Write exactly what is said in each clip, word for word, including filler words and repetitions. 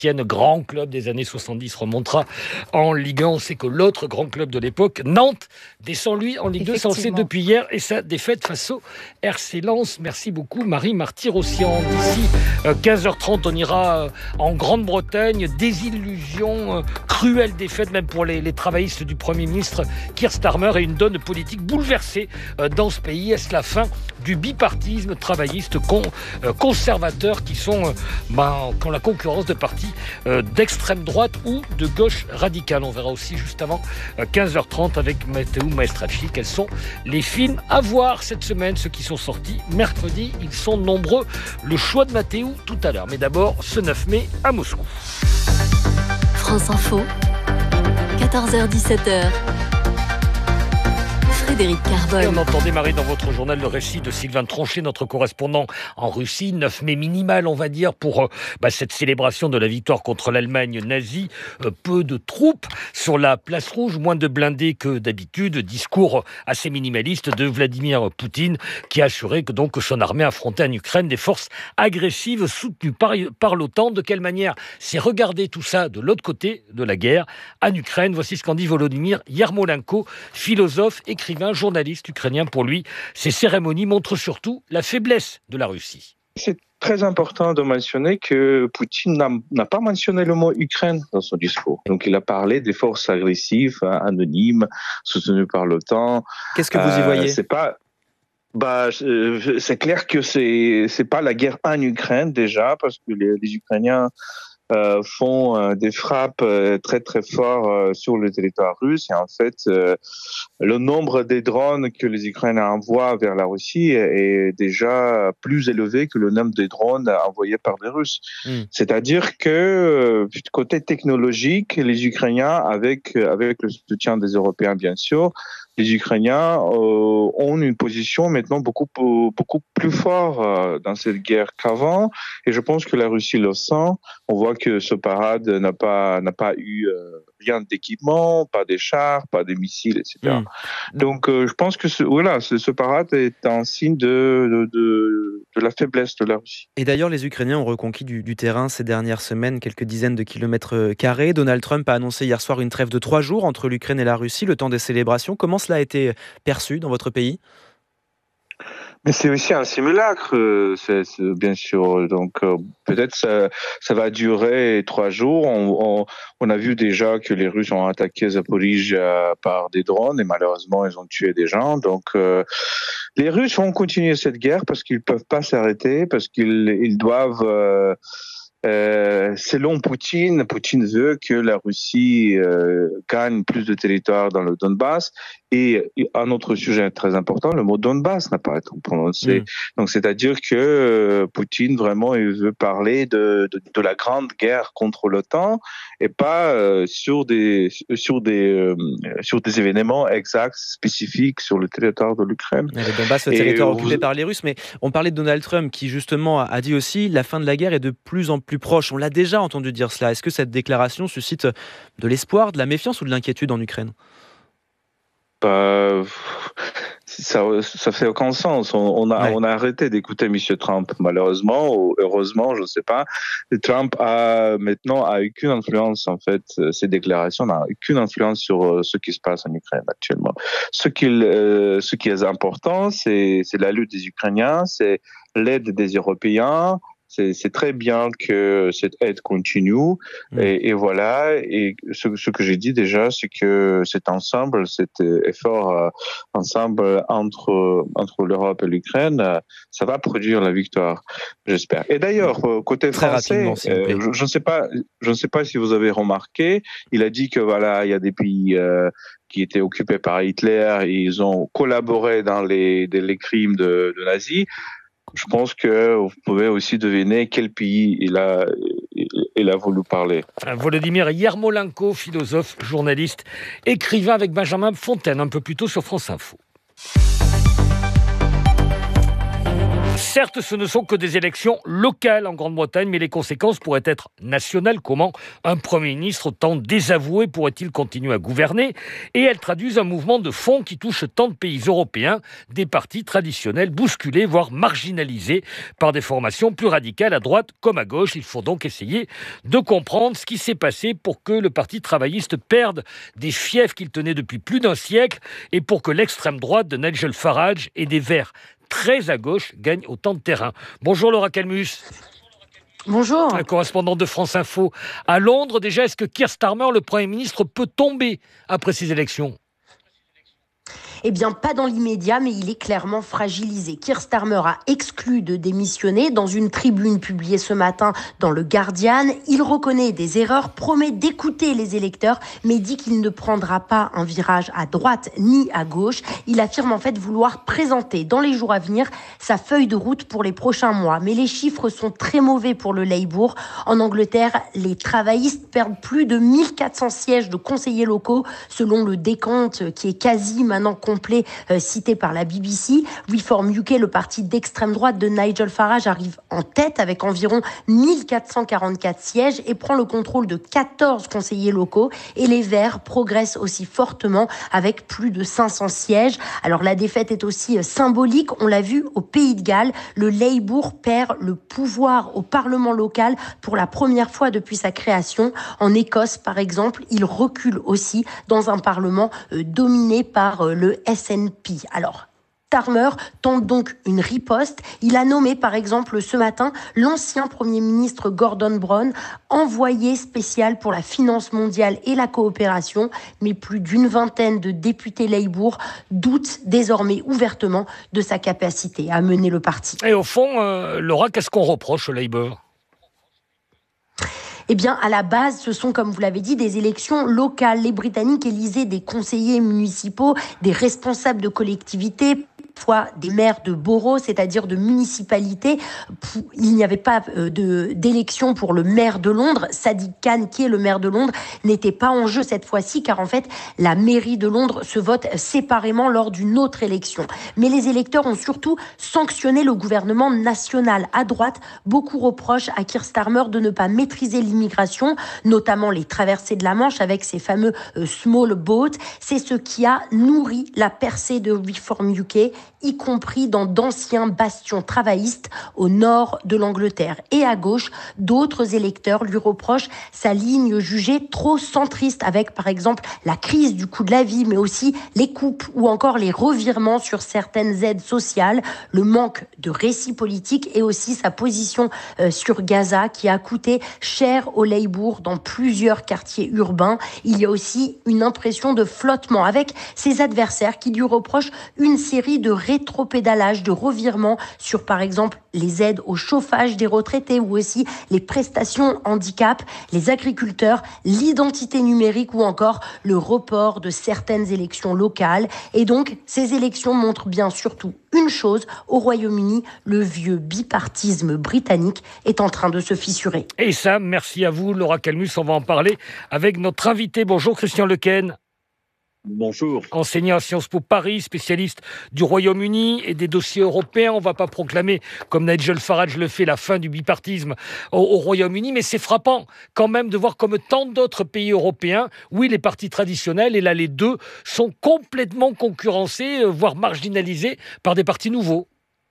grand club des années soixante-dix, remontera en Ligue un. On sait que l'autre grand club de l'époque, Nantes, descend lui en Ligue deux, ça on sait depuis hier, et sa défaite face au R C Lens. Merci beaucoup Marie Marty-Rossian. D'ici euh, quinze heures trente, on ira euh, en Grande-Bretagne. Désillusion, euh, cruelle défaite même pour les, les travaillistes du Premier ministre Keir Starmer, et une donne politique bouleversée euh, dans ce pays. Est-ce la fin du bipartisme travailliste con, euh, conservateur qui sont euh, ben, qui ont la concurrence de partis euh, d'extrême droite ou de gauche radicale? On verra aussi juste avant euh, quinze heures trente avec Matteo Maestracci quels sont les films à voir cette semaine, ceux qui sont sortis mercredi. Ils sont nombreux. Le choix de Matteo tout à l'heure. Mais d'abord, ce neuf mai à Moscou. France Info, quatorze heures dix-sept heures. Frédéric Carbone. Et on entend démarrer dans votre journal le récit de Sylvain Tronchet, notre correspondant en Russie. neuf mai minimal, on va dire, pour euh, bah, cette célébration de la victoire contre l'Allemagne nazie. Euh, peu de troupes sur la place rouge, moins de blindés que d'habitude. Discours assez minimaliste de Vladimir Poutine, qui a assuré que, donc, que son armée affrontait en Ukraine des forces agressives soutenues par, par l'OTAN. De quelle manière c'est regarder tout ça de l'autre côté de la guerre, en Ukraine? Voici ce qu'en dit Volodymyr Yarmolenko, philosophe, écrivain, un journaliste ukrainien. Pour lui, ces cérémonies montrent surtout la faiblesse de la Russie. C'est très important de mentionner que Poutine n'a, n'a pas mentionné le mot Ukraine dans son discours. Donc il a parlé des forces agressives, anonymes, soutenues par l'OTAN. Qu'est-ce que vous y voyez ? euh, C'est pas... Bah, c'est clair que c'est c'est pas la guerre en Ukraine déjà, parce que les, les Ukrainiens Euh, font euh, des frappes euh, très très fortes euh, sur le territoire russe, et en fait euh, le nombre des drones que les Ukrainiens envoient vers la Russie est déjà plus élevé que le nombre des drones envoyés par les Russes. Mmh. C'est-à-dire que euh, côté technologique, les Ukrainiens, avec avec le soutien des Européens bien sûr, les Ukrainiens euh, ont une position maintenant beaucoup beaucoup plus forte euh, dans cette guerre qu'avant, et je pense que la Russie le sent. On voit que ce parade n'a pas n'a pas eu euh, rien d'équipement, pas des chars, pas des missiles, et cetera. Mmh. Donc euh, je pense que ce, voilà, ce, ce parade est un signe de, de de de la faiblesse de la Russie. Et d'ailleurs, les Ukrainiens ont reconquis du, du terrain ces dernières semaines, quelques dizaines de kilomètres carrés. Donald Trump a annoncé hier soir une trêve de trois jours entre l'Ukraine et la Russie, le temps des célébrations. Comment cela a été perçu dans votre pays ? Mais c'est aussi un simulacre, c'est, c'est, bien sûr. Donc euh, peut-être ça, ça va durer trois jours. On, on, on a vu déjà que les Russes ont attaqué Zaporizhzhia par des drones, et malheureusement ils ont tué des gens. Donc euh, les Russes vont continuer cette guerre parce qu'ils peuvent pas s'arrêter, parce qu'ils ils doivent. Euh, Euh, selon Poutine, Poutine veut que la Russie euh, gagne plus de territoire dans le Donbass. Et un autre sujet très important, le mot Donbass n'a pas été prononcé. Mmh. Donc, c'est-à-dire que euh, Poutine, vraiment, il veut parler de, de, de la grande guerre contre l'OTAN, et pas euh, sur des sur des euh, sur des événements exacts, spécifiques sur le territoire de l'Ukraine. Et le Donbass, le territoire et occupé vous... par les Russes. Mais on parlait de Donald Trump, qui justement a dit aussi la fin de la guerre est de plus en plus plus proche. On l'a déjà entendu dire cela. Est-ce que cette déclaration suscite de l'espoir, de la méfiance ou de l'inquiétude en Ukraine ? Bah, ça, ça fait aucun sens. On, on a, ouais. on a arrêté d'écouter M. Trump, malheureusement, ou heureusement, je ne sais pas. Et Trump a maintenant a aucune influence, en fait. Ces déclarations n'ont aucune influence sur ce qui se passe en Ukraine actuellement. Ce qui, euh, ce qui est important, c'est, c'est la lutte des Ukrainiens, c'est l'aide des Européens. C'est, c'est très bien que cette aide continue. Mmh. Et, et voilà. Et ce, ce que j'ai dit déjà, c'est que cet ensemble, cet effort euh, ensemble entre entre l'Europe et l'Ukraine, euh, ça va produire la victoire, j'espère. Et d'ailleurs, euh, côté très français, euh, je, je ne sais pas, je ne sais pas si vous avez remarqué, il a dit que voilà, il y a des pays euh, qui étaient occupés par Hitler, et ils ont collaboré dans les les crimes de, de nazis. Je pense que vous pouvez aussi deviner quel pays il a, il a voulu parler. Volodymyr Yarmolenko, philosophe, journaliste, écrivain avec Benjamin Fontaine, un peu plus tôt sur France Info. Certes, ce ne sont que des élections locales en Grande-Bretagne, mais les conséquences pourraient être nationales. Comment un Premier ministre autant désavoué pourrait-il continuer à gouverner? Et elles traduisent un mouvement de fond qui touche tant de pays européens, des partis traditionnels bousculés, voire marginalisés par des formations plus radicales à droite comme à gauche. Il faut donc essayer de comprendre ce qui s'est passé pour que le Parti travailliste perde des fiefs qu'il tenait depuis plus d'un siècle et pour que l'extrême droite de Nigel Farage et des Verts très à gauche gagne autant de terrain. Bonjour Laura Calmus. Bonjour. Un correspondant de France Info à Londres. Déjà, est-ce que Keir Starmer, le Premier ministre, peut tomber après ces élections ? Eh bien, pas dans l'immédiat, mais il est clairement fragilisé. Keir Starmer a exclu de démissionner. Dans une tribune publiée ce matin dans le Guardian, il reconnaît des erreurs, promet d'écouter les électeurs, mais dit qu'il ne prendra pas un virage à droite ni à gauche. Il affirme en fait vouloir présenter dans les jours à venir sa feuille de route pour les prochains mois. Mais les chiffres sont très mauvais pour le Labour. En Angleterre, les travaillistes perdent plus de mille quatre cents sièges de conseillers locaux, selon le décompte qui est quasi maintenant complet euh, cité par la B B C. Reform U K, le parti d'extrême droite de Nigel Farage, arrive en tête avec environ mille quatre cent quarante-quatre sièges et prend le contrôle de quatorze conseillers locaux. Et les Verts progressent aussi fortement avec plus de cinq cents sièges. Alors la défaite est aussi symbolique. On l'a vu au Pays de Galles, le Labour perd le pouvoir au Parlement local pour la première fois depuis sa création. En Écosse, par exemple, il recule aussi dans un Parlement euh, dominé par euh, le S N P. Alors, Starmer tente donc une riposte. Il a nommé par exemple ce matin l'ancien Premier ministre Gordon Brown envoyé spécial pour la finance mondiale et la coopération. Mais plus d'une vingtaine de députés Labour doutent désormais ouvertement de sa capacité à mener le parti. Et au fond, euh, Laura, qu'est-ce qu'on reproche au Labour ? Eh bien, à la base, ce sont, comme vous l'avez dit, des élections locales. Les Britanniques élisaient des conseillers municipaux, des responsables de collectivités, fois des maires de borough, c'est-à-dire de municipalités. Il n'y avait pas de, d'élection pour le maire de Londres. Sadiq Khan, qui est le maire de Londres, n'était pas en jeu cette fois-ci, car en fait, la mairie de Londres se vote séparément lors d'une autre élection. Mais les électeurs ont surtout sanctionné le gouvernement national. À droite, beaucoup reprochent à Keir Starmer de ne pas maîtriser l'immigration, notamment les traversées de la Manche avec ces fameux euh, small boats. C'est ce qui a nourri la percée de Reform U K, y compris dans d'anciens bastions travaillistes au nord de l'Angleterre. Et à gauche, d'autres électeurs lui reprochent sa ligne jugée trop centriste avec, par exemple, la crise du coût de la vie, mais aussi les coupes ou encore les revirements sur certaines aides sociales, le manque de récit politique et aussi sa position euh, sur Gaza qui a coûté cher au Labour dans plusieurs quartiers urbains. Il y a aussi une impression de flottement avec ses adversaires qui lui reprochent une série de rétropédalage, de revirements sur, par exemple, les aides au chauffage des retraités ou aussi les prestations handicap, les agriculteurs, l'identité numérique ou encore le report de certaines élections locales. Et donc, ces élections montrent bien surtout une chose, au Royaume-Uni, le vieux bipartisme britannique est en train de se fissurer. Et ça, merci à vous, Laura Calmus. On va en parler avec notre invité. Bonjour, Christian Lequesne. Bonjour. Enseignant à Sciences Po Paris, spécialiste du Royaume-Uni et des dossiers européens. On ne va pas proclamer, comme Nigel Farage le fait, la fin du bipartisme au, au Royaume-Uni, mais c'est frappant quand même de voir comme tant d'autres pays européens, oui, les partis traditionnels, et là les deux, sont complètement concurrencés, voire marginalisés par des partis nouveaux.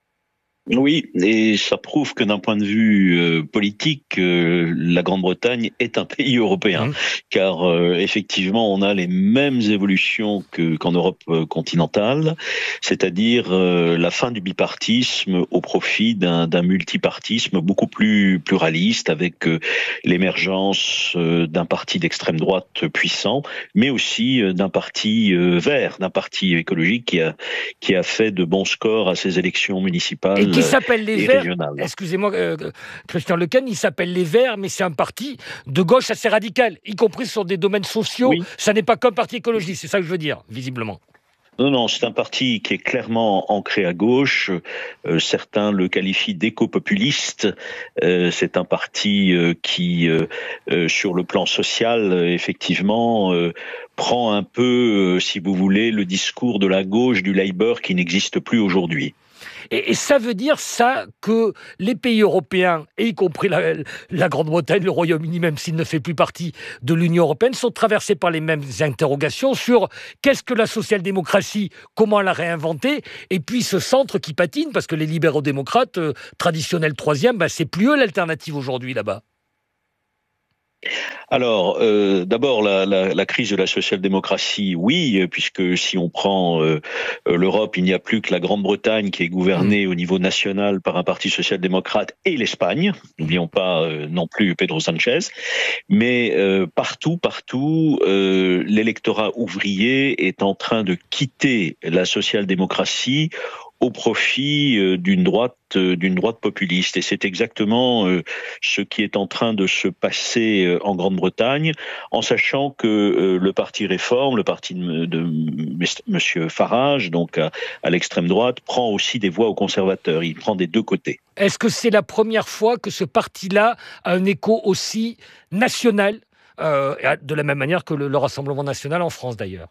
Oui, et ça prouve que d'un point de vue euh, politique, euh, la Grande-Bretagne est un pays européen, mmh. car euh, effectivement, on a les mêmes évolutions que, qu'en Europe euh, continentale, c'est-à-dire euh, la fin du bipartisme au profit d'un, d'un multipartisme beaucoup plus pluraliste, avec euh, l'émergence euh, d'un parti d'extrême droite puissant, mais aussi euh, d'un parti euh, vert, d'un parti écologique qui a, qui a fait de bons scores à ces élections municipales. Et qui s'appelle les Verts, excusez-moi euh, Christian Lequesne, il s'appelle les Verts, mais c'est un parti de gauche assez radical, y compris sur des domaines sociaux. Oui. Ça n'est pas qu'un parti écologiste, c'est ça que je veux dire, visiblement. Non, non, c'est un parti qui est clairement ancré à gauche. Euh, certains le qualifient d'éco-populiste. Euh, c'est un parti euh, qui, euh, euh, sur le plan social, euh, effectivement, euh, prend un peu, euh, si vous voulez, le discours de la gauche du Labour qui n'existe plus aujourd'hui. Et, et ça veut dire ça que les pays européens, et y compris la, la Grande-Bretagne, le Royaume-Uni, même s'il ne fait plus partie de l'Union européenne, sont traversés par les mêmes interrogations sur qu'est-ce que la social-démocratie, comment la réinventer, et puis ce centre qui patine, parce que les libéraux-démocrates, euh, traditionnels troisième, bah, c'est plus eux l'alternative aujourd'hui là-bas. Alors, euh, d'abord, la, la, la crise de la social-démocratie, oui, puisque si on prend euh, l'Europe, il n'y a plus que la Grande-Bretagne qui est gouvernée mmh. au niveau national par un parti social-démocrate et l'Espagne. N'oublions pas euh, non plus Pedro Sanchez. Mais euh, partout, partout, euh, l'électorat ouvrier est en train de quitter la social-démocratie au profit euh, d'une droite euh, d'une droite populiste. Et c'est exactement euh, ce qui est en train de se passer euh, en Grande-Bretagne, en sachant que euh, le parti Réforme, le parti de, de Monsieur Farage, donc à, à l'extrême droite, prend aussi des voix aux conservateurs. Il prend des deux côtés. Est-ce que c'est la première fois que ce parti-là a un écho aussi national, euh, de la même manière que le, le Rassemblement national en France d'ailleurs?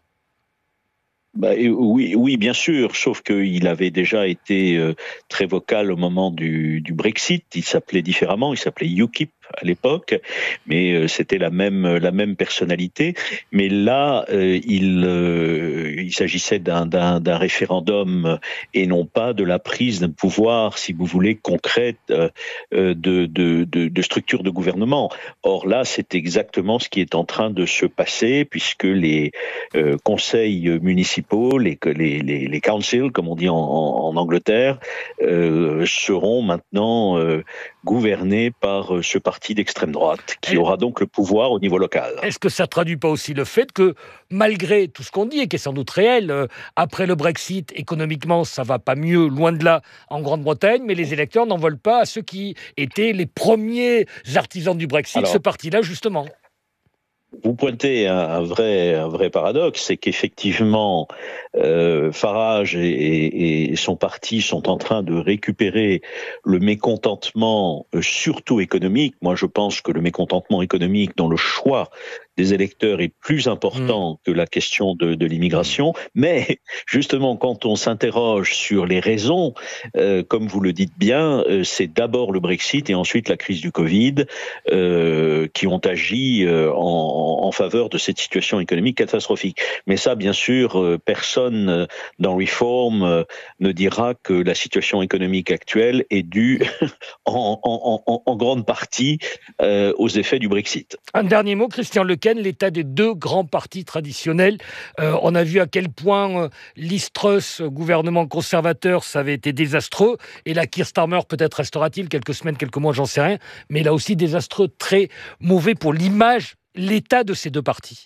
Bah, oui, oui, bien sûr, sauf qu'il avait déjà été euh, très vocal au moment du, du Brexit. Il s'appelait différemment, il s'appelait UKIP à l'époque, mais euh, c'était la même la même personnalité. Mais là, euh, il euh, il s'agissait d'un d'un d'un référendum et non pas de la prise d'un pouvoir, si vous voulez, concrète euh, de, de de de structure de gouvernement. Or là, c'est exactement ce qui est en train de se passer, puisque les euh, conseils municipaux, les les les, les councils, comme on dit en, en, en Angleterre, euh, seront maintenant euh, gouvernés par ce parti d'extrême droite, qui aura donc le pouvoir au niveau local. Est-ce que ça ne traduit pas aussi le fait que, malgré tout ce qu'on dit, et qui est sans doute réel, euh, après le Brexit, économiquement, ça ne va pas mieux, loin de là, en Grande-Bretagne, mais les électeurs n'en veulent pas à ceux qui étaient les premiers artisans du Brexit, Alors, ce parti-là, justement. Vous pointez un, un vrai, un vrai paradoxe, c'est qu'effectivement, euh, Farage et, et, et son parti sont en train de récupérer le mécontentement, euh, surtout économique. Moi, je pense que le mécontentement économique dans le choix des électeurs est plus important mmh. que la question de, de l'immigration. Mais justement, quand on s'interroge sur les raisons, euh, comme vous le dites bien, euh, c'est d'abord le Brexit et ensuite la crise du Covid euh, qui ont agi euh, en, en faveur de cette situation économique catastrophique. Mais ça, bien sûr, euh, personne euh, dans Reform euh, ne dira que la situation économique actuelle est due en, en, en, en grande partie euh, aux effets du Brexit. Un dernier mot, Christian Lequesne, l'état des deux grands partis traditionnels. Euh, on a vu à quel point euh, Liz Truss, gouvernement conservateur, ça avait été désastreux. Et là, Keir Starmer, peut-être restera-t-il quelques semaines, quelques mois, j'en sais rien. Mais là aussi, désastreux, très mauvais pour l'image, l'état de ces deux partis.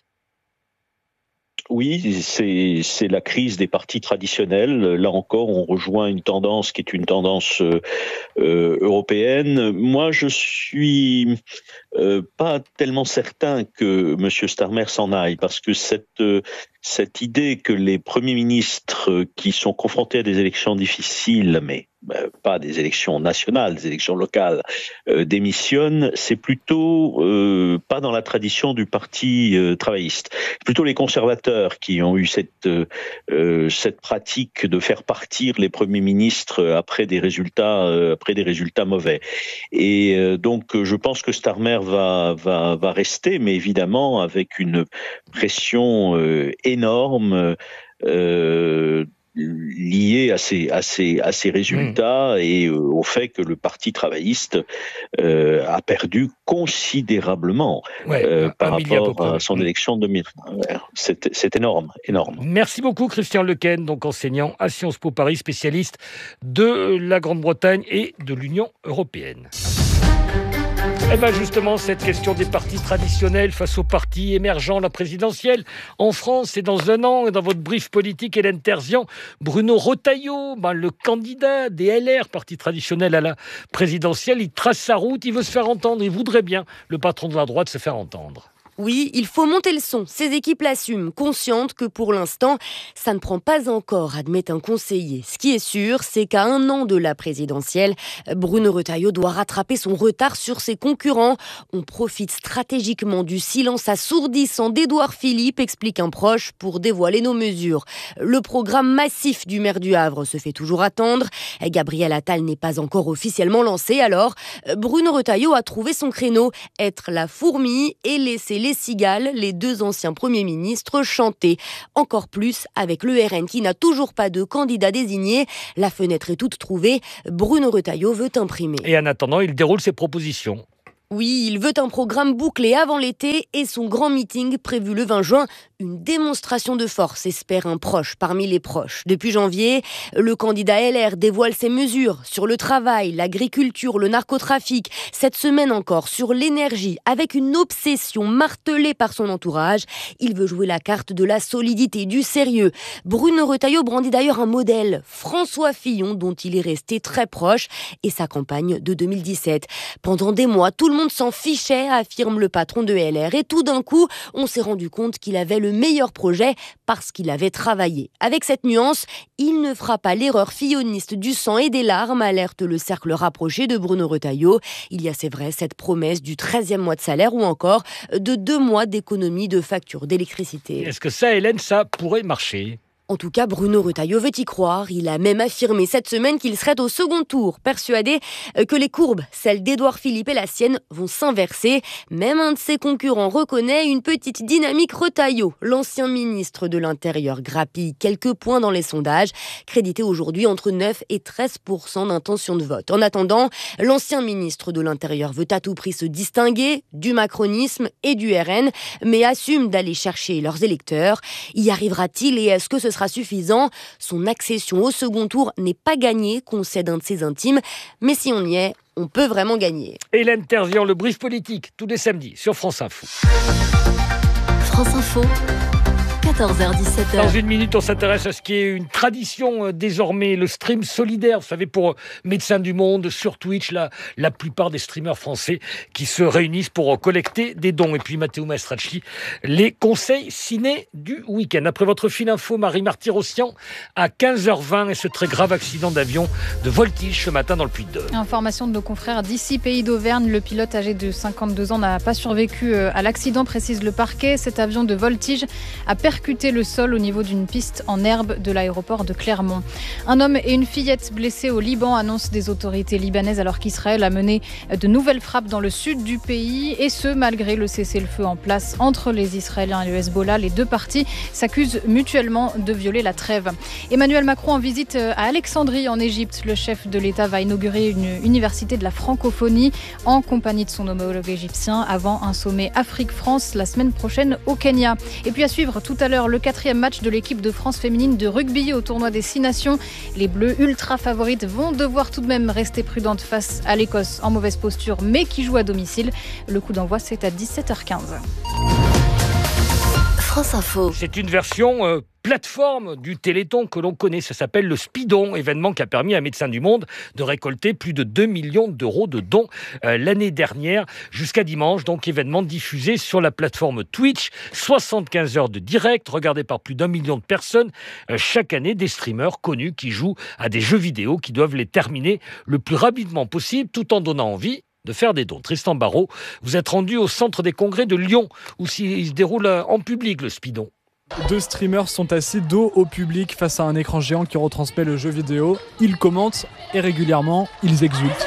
Oui, c'est c'est la crise des partis traditionnels. Là encore, on rejoint une tendance qui est une tendance euh, euh, européenne. Moi, je suis euh, pas tellement certain que Monsieur Starmer s'en aille, parce que cette euh, cette idée que les premiers ministres qui sont confrontés à des élections difficiles, mais ben, pas des élections nationales, des élections locales, euh, démissionnent, c'est plutôt euh, pas dans la tradition du parti euh, travailliste. Plutôt les conservateurs qui ont eu cette euh, cette pratique de faire partir les premiers ministres après des résultats euh, après des résultats mauvais. Et euh, donc je pense que Starmer va va va rester, mais évidemment avec une pression euh, énorme euh, liée à ces à ces à ces résultats mmh. et euh, au fait que le parti travailliste euh, a perdu considérablement ouais, euh, par rapport à, à son mmh. élection de deux mille vingt. C'est c'est énorme, énorme. Merci beaucoup Christian Lequesne, donc enseignant à Sciences Po Paris, spécialiste de la Grande-Bretagne et de l'Union européenne. Eh bien justement, cette question des partis traditionnels face aux partis émergents, la présidentielle en France, c'est dans un an. Et dans votre brief politique, Hélène Terzian, Bruno Retailleau, ben, le candidat des L R, parti traditionnel à la présidentielle, il trace sa route, il veut se faire entendre, il voudrait bien, le patron de la droite, se faire entendre. Oui, il faut monter le son. Ces équipes l'assument, conscientes que pour l'instant, ça ne prend pas encore, admet un conseiller. Ce qui est sûr, c'est qu'à un an de la présidentielle, Bruno Retailleau doit rattraper son retard sur ses concurrents. On profite stratégiquement du silence assourdissant d'Édouard Philippe, explique un proche, pour dévoiler nos mesures. Le programme massif du maire du Havre se fait toujours attendre. Gabriel Attal n'est pas encore officiellement lancé, alors Bruno Retailleau a trouvé son créneau, être la fourmi et laisser les cigales, les deux anciens premiers ministres, chanter. Encore plus avec le R N qui n'a toujours pas de candidat désigné. La fenêtre est toute trouvée. Bruno Retailleau veut imprimer. Et en attendant, il déroule ses propositions. Oui, il veut un programme bouclé avant l'été et son grand meeting prévu le vingt juin. Une démonstration de force, espère un proche parmi les proches. Depuis janvier, le candidat L R dévoile ses mesures sur le travail, l'agriculture, le narcotrafic. Cette semaine encore, sur l'énergie, avec une obsession martelée par son entourage. Il veut jouer la carte de la solidité, du sérieux. Bruno Retailleau brandit d'ailleurs un modèle, François Fillon, dont il est resté très proche, et sa campagne de deux mille dix-sept. Pendant des mois, tout le monde s'en fichait, affirme le patron de L R. Et tout d'un coup, on s'est rendu compte qu'il avait le meilleur projet parce qu'il avait travaillé. Avec cette nuance, il ne fera pas l'erreur filloniste du sang et des larmes, alerte le cercle rapproché de Bruno Retailleau. Il y a, c'est vrai, cette promesse du treizième mois de salaire ou encore de deux mois d'économie de facture d'électricité. Est-ce que ça, Hélène, ça pourrait marcher ? En tout cas, Bruno Retailleau veut y croire. Il a même affirmé cette semaine qu'il serait au second tour, persuadé que les courbes, celles d'Édouard Philippe et la sienne, vont s'inverser. Même un de ses concurrents reconnaît une petite dynamique Retailleau. L'ancien ministre de l'Intérieur grappille quelques points dans les sondages, crédité aujourd'hui entre neuf et treize pour cent d'intention de vote. En attendant, l'ancien ministre de l'Intérieur veut à tout prix se distinguer du macronisme et du R N, mais assume d'aller chercher leurs électeurs. Y arrivera-t-il et est-ce que ce sera suffisant? Son accession au second tour n'est pas gagnée, concède un de ses intimes, mais si on y est, on peut vraiment gagner. Hélène Terzian, le brief politique, tous les samedis sur France Info. France Info, quatorze heures dix-sept heures. Dans une minute, on s'intéresse à ce qui est une tradition euh, désormais, le stream solidaire. Vous savez, pour euh, Médecins du Monde, sur Twitch, la, la plupart des streamers français qui se réunissent pour euh, collecter des dons. Et puis Matteo Mastracci, les conseils ciné du week-end. Après votre fil info, Marie Martyrossian, à quinze heures vingt, et ce très grave accident d'avion de voltige ce matin dans le Puy-de-Dôme. Information de nos confrères d'ici, Pays d'Auvergne. Le pilote âgé de cinquante-deux ans n'a pas survécu à l'accident, précise le parquet. Cet avion de voltige a percuté percuté le sol au niveau d'une piste en herbe de l'aéroport de Clermont. Un homme et une fillette blessés au Liban, annoncent des autorités libanaises, alors qu'Israël a mené de nouvelles frappes dans le sud du pays, et ce malgré le cessez-le-feu en place entre les Israéliens et le Hezbollah. Les deux parties s'accusent mutuellement de violer la trêve. Emmanuel Macron en visite à Alexandrie en Égypte. Le chef de l'État va inaugurer une université de la francophonie en compagnie de son homologue égyptien avant un sommet Afrique-France la semaine prochaine au Kenya. Et puis à suivre tout à l'heure le quatrième match de l'équipe de France féminine de rugby au tournoi des Six Nations. Les Bleus, ultra favorites, vont devoir tout de même rester prudentes face à l'Écosse en mauvaise posture, mais qui joue à domicile. Le coup d'envoi, c'est à dix-sept heures quinze. France Info. C'est une version euh, plateforme du Téléthon que l'on connaît. Ça s'appelle le Speedon, événement qui a permis à Médecins du Monde de récolter plus de deux millions d'euros de dons euh, l'année dernière jusqu'à dimanche. Donc événement diffusé sur la plateforme Twitch. soixante-quinze heures de direct, regardé par plus d'un million de personnes euh, chaque année. Des streamers connus qui jouent à des jeux vidéo qui doivent les terminer le plus rapidement possible tout en donnant envie de faire des dons. Tristan Barraud, vous êtes rendu au centre des congrès de Lyon, où il se déroule en public le Speedon. Deux streamers sont assis dos au public face à un écran géant qui retransmet le jeu vidéo. Ils commentent et régulièrement, ils exultent.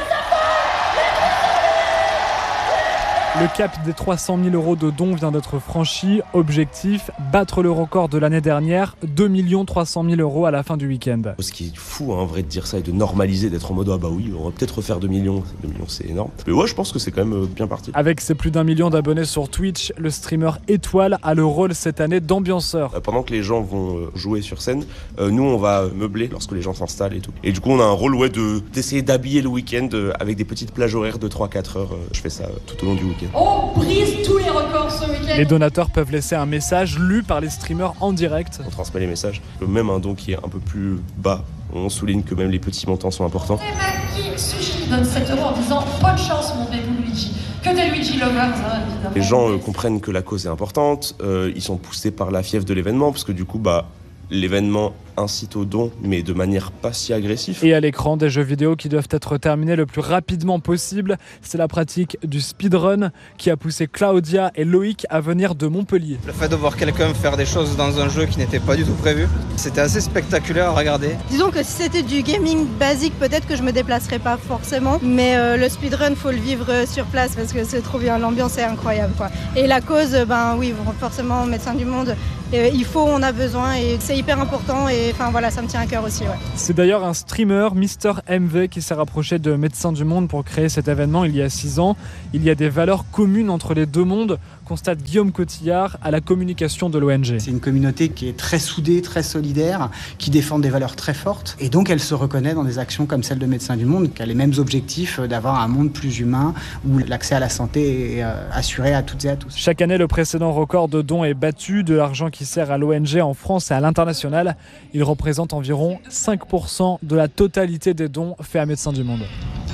Le cap des trois cent mille euros de dons vient d'être franchi. Objectif, battre le record de l'année dernière, deux millions trois cent mille euros à la fin du week-end. Ce qui est fou, hein, en vrai, de dire ça et de normaliser, d'être en mode ah bah oui, on va peut-être refaire deux millions. deux millions, c'est énorme. Mais ouais, je pense que c'est quand même bien parti. Avec ses plus d'un million d'abonnés sur Twitch, le streamer étoile a le rôle cette année d'ambianceur. Euh, pendant que les gens vont jouer sur scène, euh, nous on va meubler lorsque les gens s'installent et tout. Et du coup, on a un rôle ouais, de, d'essayer d'habiller le week-end euh, avec des petites plages horaires de trois à quatre heures. Euh, je fais ça euh, tout au long du week-end. On brise tous les records ce week-end. Les donateurs peuvent laisser un message lu par les streamers en direct. On transmet les messages. Même un don qui est un peu plus bas, on souligne que même les petits montants sont importants. Et Maki Sushi donne sept euros en disant bonne chance mon bébé Luigi. que des Luigi Lovers, hein, évidemment. Les gens euh, comprennent que la cause est importante, euh, ils sont poussés par la fièvre de l'événement, parce que du coup, bah, l'événement incite au don, mais de manière pas si agressive. Et à l'écran, des jeux vidéo qui doivent être terminés le plus rapidement possible. C'est la pratique du speedrun qui a poussé Claudia et Loïc à venir de Montpellier. Le fait de voir quelqu'un faire des choses dans un jeu qui n'était pas du tout prévu, c'était assez spectaculaire à regarder. Disons que si c'était du gaming basique, peut-être que je me déplacerais pas forcément, mais euh, le speedrun, faut le vivre sur place parce que c'est trop bien, l'ambiance est incroyable, quoi. Et la cause, ben oui, forcément, Médecins du Monde, euh, il faut, on a besoin et c'est hyper important et enfin voilà, ça me tient à cœur aussi. Ouais. C'est d'ailleurs un streamer, Mister M V, qui s'est rapproché de Médecins du Monde pour créer cet événement il y a six ans. Il y a des valeurs communes entre les deux mondes, constate Guillaume Cotillard à la communication de l'O N G. C'est une communauté qui est très soudée, très solidaire, qui défend des valeurs très fortes et donc elle se reconnaît dans des actions comme celle de Médecins du Monde, qui a les mêmes objectifs d'avoir un monde plus humain où l'accès à la santé est assuré à toutes et à tous. Chaque année, le précédent record de dons est battu, de l'argent qui sert à l'O N G en France et à l'international. Il représente environ cinq pour cent de la totalité des dons faits à Médecins du Monde.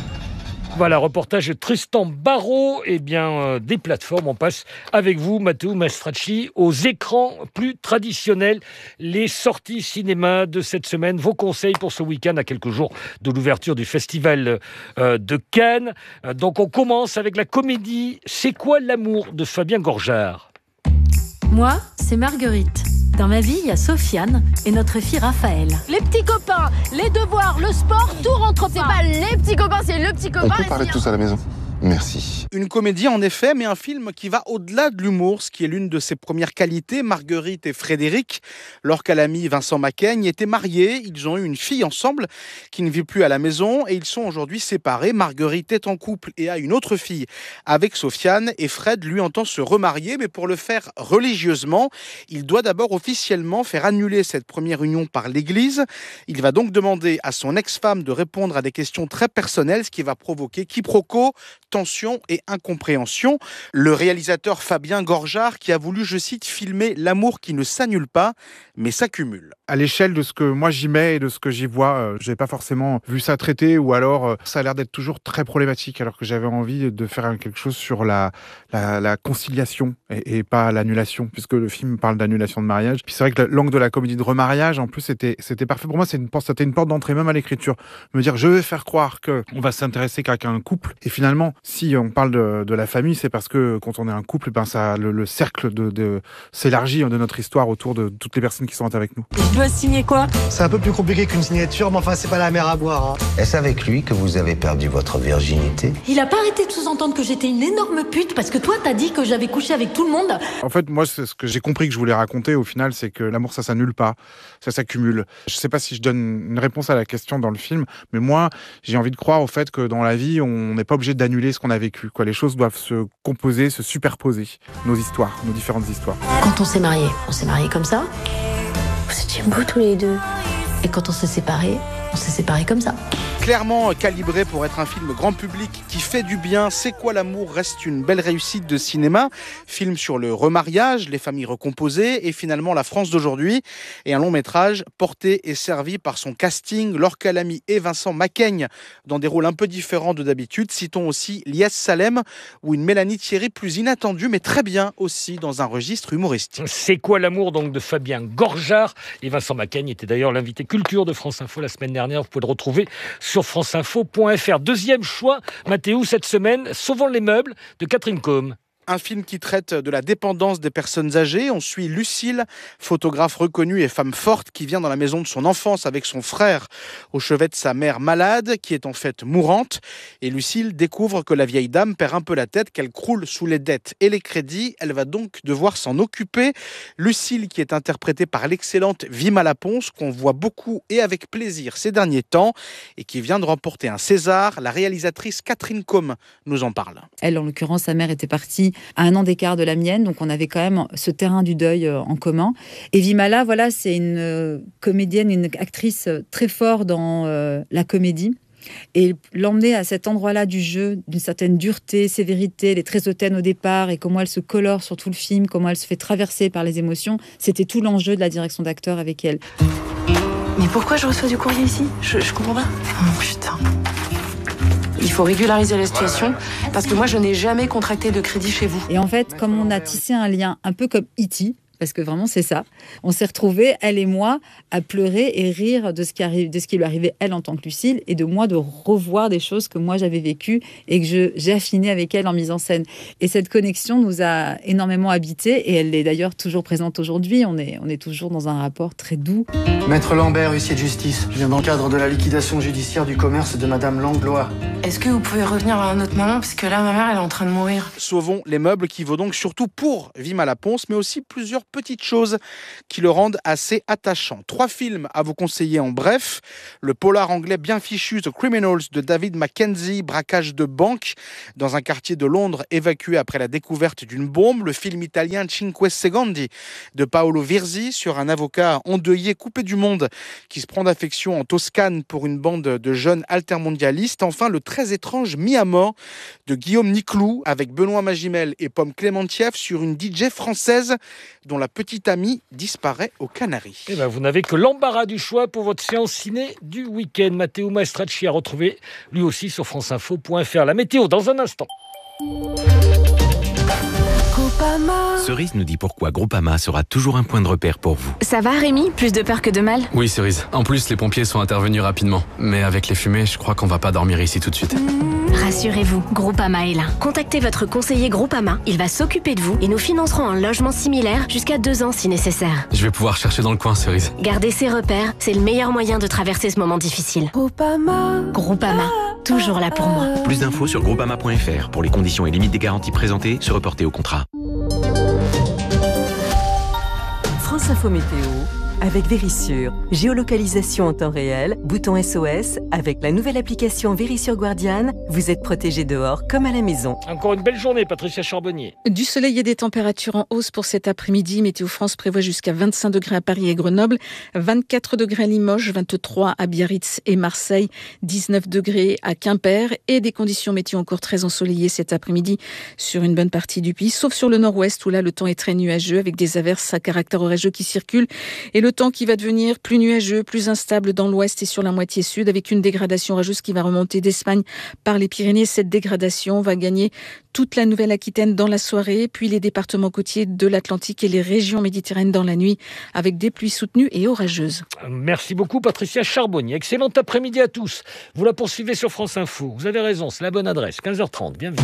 Voilà, reportage de Tristan Barraud. Eh bien, euh, des plateformes, on passe avec vous, Matteo Mastracci, aux écrans plus traditionnels. Les sorties cinéma de cette semaine, vos conseils pour ce week-end à quelques jours de l'ouverture du festival euh, de Cannes. Euh, donc, on commence avec la comédie « C'est quoi l'amour » de Fabien Gorjard. Moi, c'est Marguerite. Dans ma vie, il y a Sofiane et notre fille Raphaël. Les petits copains, les devoirs, le sport, tout rentre pas. C'est pas les petits copains, c'est le petit copain. On peut parler tous à la maison. Merci. Une comédie en effet, mais un film qui va au-delà de l'humour, ce qui est l'une de ses premières qualités. Marguerite et Frédéric, leur calami Vincent Macaigne, étaient mariés. Ils ont eu une fille ensemble qui ne vit plus à la maison et ils sont aujourd'hui séparés. Marguerite est en couple et a une autre fille avec Sofiane et Fred, lui, entend se remarier, mais pour le faire religieusement, il doit d'abord officiellement faire annuler cette première union par l'Église. Il va donc demander à son ex-femme de répondre à des questions très personnelles, ce qui va provoquer quiproquo, tension et incompréhension. Le réalisateur Fabien Gorjard qui a voulu, je cite, filmer l'amour qui ne s'annule pas, mais s'accumule. À l'échelle de ce que moi j'y mets et de ce que j'y vois, euh, j'ai pas forcément vu ça traité, ou alors euh, ça a l'air d'être toujours très problématique, alors que j'avais envie de faire quelque chose sur la, la, la conciliation et, et pas l'annulation, puisque le film parle d'annulation de mariage. Puis c'est vrai que l'angle de la comédie de remariage, en plus, c'était, c'était parfait pour moi. C'est une, c'était une porte d'entrée même à l'écriture. Me dire, je vais faire croire qu'on va s'intéresser qu'à un couple, et finalement, si on parle de, de la famille, c'est parce que quand on est un couple, ben ça, le, le cercle de, de, s'élargit de notre histoire autour de toutes les personnes qui sont avec nous. Je dois signer quoi ? C'est un peu plus compliqué qu'une signature, mais enfin c'est pas la mer à boire. Hein. Est-ce avec lui que vous avez perdu votre virginité ? Il a pas arrêté de sous-entendre que j'étais une énorme pute parce que toi t'as dit que j'avais couché avec tout le monde. En fait, moi, c'est ce que j'ai compris que je voulais raconter au final, c'est que l'amour ça s'annule pas, ça s'accumule. Je sais pas si je donne une réponse à la question dans le film, mais moi j'ai envie de croire au fait que dans la vie on n'est pas obligé d'annuler ce qu'on a vécu. Quoi. Les choses doivent se composer, se superposer, nos histoires, nos différentes histoires. Quand on s'est mariés, on s'est mariés comme ça. Vous étiez beaux tous les deux. Et quand on s'est séparés, on s'est séparés comme ça. Clairement calibré pour être un film grand public qui fait du bien, C'est quoi l'amour reste une belle réussite de cinéma. Film sur le remariage, les familles recomposées et finalement la France d'aujourd'hui. Et un long métrage porté et servi par son casting, Laure Calamy et Vincent Macaigne dans des rôles un peu différents de d'habitude. Citons aussi Lies Salem ou une Mélanie Thierry plus inattendue mais très bien aussi dans un registre humoristique. C'est quoi l'amour donc de Fabien Gorjard et Vincent Macaigne était d'ailleurs l'invité culture de France Info la semaine dernière. Vous pouvez le retrouver sur franceinfo point f r. Deuxième choix, Mathéo, cette semaine, Sauvons les meubles de Catherine Combe. Un film qui traite de la dépendance des personnes âgées. On suit Lucille, photographe reconnue et femme forte qui vient dans la maison de son enfance avec son frère au chevet de sa mère malade qui est en fait mourante. Et Lucille découvre que la vieille dame perd un peu la tête, qu'elle croule sous les dettes et les crédits. Elle va donc devoir s'en occuper. Lucille qui est interprétée par l'excellente Vima Laponce qu'on voit beaucoup et avec plaisir ces derniers temps et qui vient de remporter un César. La réalisatrice Catherine Combe nous en parle. Elle, en l'occurrence, sa mère était partie à un an d'écart de la mienne, donc on avait quand même ce terrain du deuil en commun. Et Vimala, voilà, c'est une comédienne, une actrice très forte dans euh, la comédie. Et l'emmener à cet endroit-là du jeu, d'une certaine dureté, sévérité, elle est très hautaine au départ, et comment elle se colore sur tout le film, comment elle se fait traverser par les émotions, c'était tout l'enjeu de la direction d'acteur avec elle. Mais pourquoi je reçois du courrier ici ? Je, je comprends pas. Oh putain. Il faut régulariser la situation parce que moi, je n'ai jamais contracté de crédit chez vous. Et en fait, comme on a tissé un lien un peu comme E T, parce que vraiment c'est ça, on s'est retrouvés, elle et moi, à pleurer et rire de ce qui arrive, de ce qui lui arrivait elle en tant que Lucille, et de moi de revoir des choses que moi j'avais vécues et que je, j'ai affiné avec elle en mise en scène. Et cette connexion nous a énormément habités, et elle est d'ailleurs toujours présente aujourd'hui. On est, on est toujours dans un rapport très doux. Maître Lambert, huissier de justice. Je viens dans le cadre de la liquidation judiciaire du commerce de Madame Langlois. Est-ce que vous pouvez revenir à un autre moment parce que là, ma mère, elle est en train de mourir. Sauvons les meubles, qui vaut donc surtout pour Vima Laponce, mais aussi plusieurs petites choses qui le rendent assez attachant. Trois films à vous conseiller en bref. Le polar anglais bien fichu The Criminals de David Mackenzie, braquage de banque dans un quartier de Londres évacué après la découverte d'une bombe. Le film italien Cinque Secondi de Paolo Virzi sur un avocat endeuillé, coupé du monde, qui se prend d'affection en Toscane pour une bande de jeunes altermondialistes. Enfin, le très étrange Mis à mort de Guillaume Niclou avec Benoît Magimel et Pomme Clémentieff sur une D J française dont la petite amie disparaît aux Canaries. Eh ben, vous n'avez que l'embarras du choix pour votre séance ciné du week-end. Matteo Maestracci a retrouvé lui aussi sur franceinfo point f r. La météo dans un instant. Cerise nous dit pourquoi Groupama sera toujours un point de repère pour vous. Ça va Rémi? Plus de peur que de mal? Oui Cerise. En plus les pompiers sont intervenus rapidement. Mais avec les fumées, je crois qu'on va pas dormir ici tout de suite. Rassurez-vous, Groupama est là. Contactez votre conseiller Groupama, il va s'occuper de vous et nous financerons un logement similaire jusqu'à deux ans si nécessaire. Je vais pouvoir chercher dans le coin Cerise. Garder ses repères, c'est le meilleur moyen de traverser ce moment difficile. Groupama. Groupama, toujours là pour moi. Plus d'infos sur groupama point f r. Pour les conditions et limites des garanties présentées, se reporter au contrat. France Info Météo avec Vérissure. Géolocalisation en temps réel, bouton S O S. Avec la nouvelle application Vérissure Guardian, vous êtes protégé dehors comme à la maison. Encore une belle journée, Patricia Charbonnier. Du soleil et des températures en hausse pour cet après-midi. Météo France prévoit jusqu'à vingt-cinq degrés à Paris et Grenoble, vingt-quatre degrés à Limoges, vingt-trois à Biarritz et Marseille, dix-neuf degrés à Quimper et des conditions météo encore très ensoleillées cet après-midi sur une bonne partie du pays, sauf sur le nord-ouest où là le temps est très nuageux avec des averses à caractère orageux qui circulent et le temps qui va devenir plus nuageux, plus instable dans l'ouest et sur la moitié sud avec une dégradation orageuse qui va remonter d'Espagne par les Pyrénées. Cette dégradation va gagner toute la Nouvelle-Aquitaine dans la soirée, puis les départements côtiers de l'Atlantique et les régions méditerranéennes dans la nuit avec des pluies soutenues et orageuses. Merci beaucoup Patricia Charbonnier. Excellent après-midi à tous. Vous la poursuivez sur France Info. Vous avez raison, c'est la bonne adresse. quinze heures trente, bienvenue.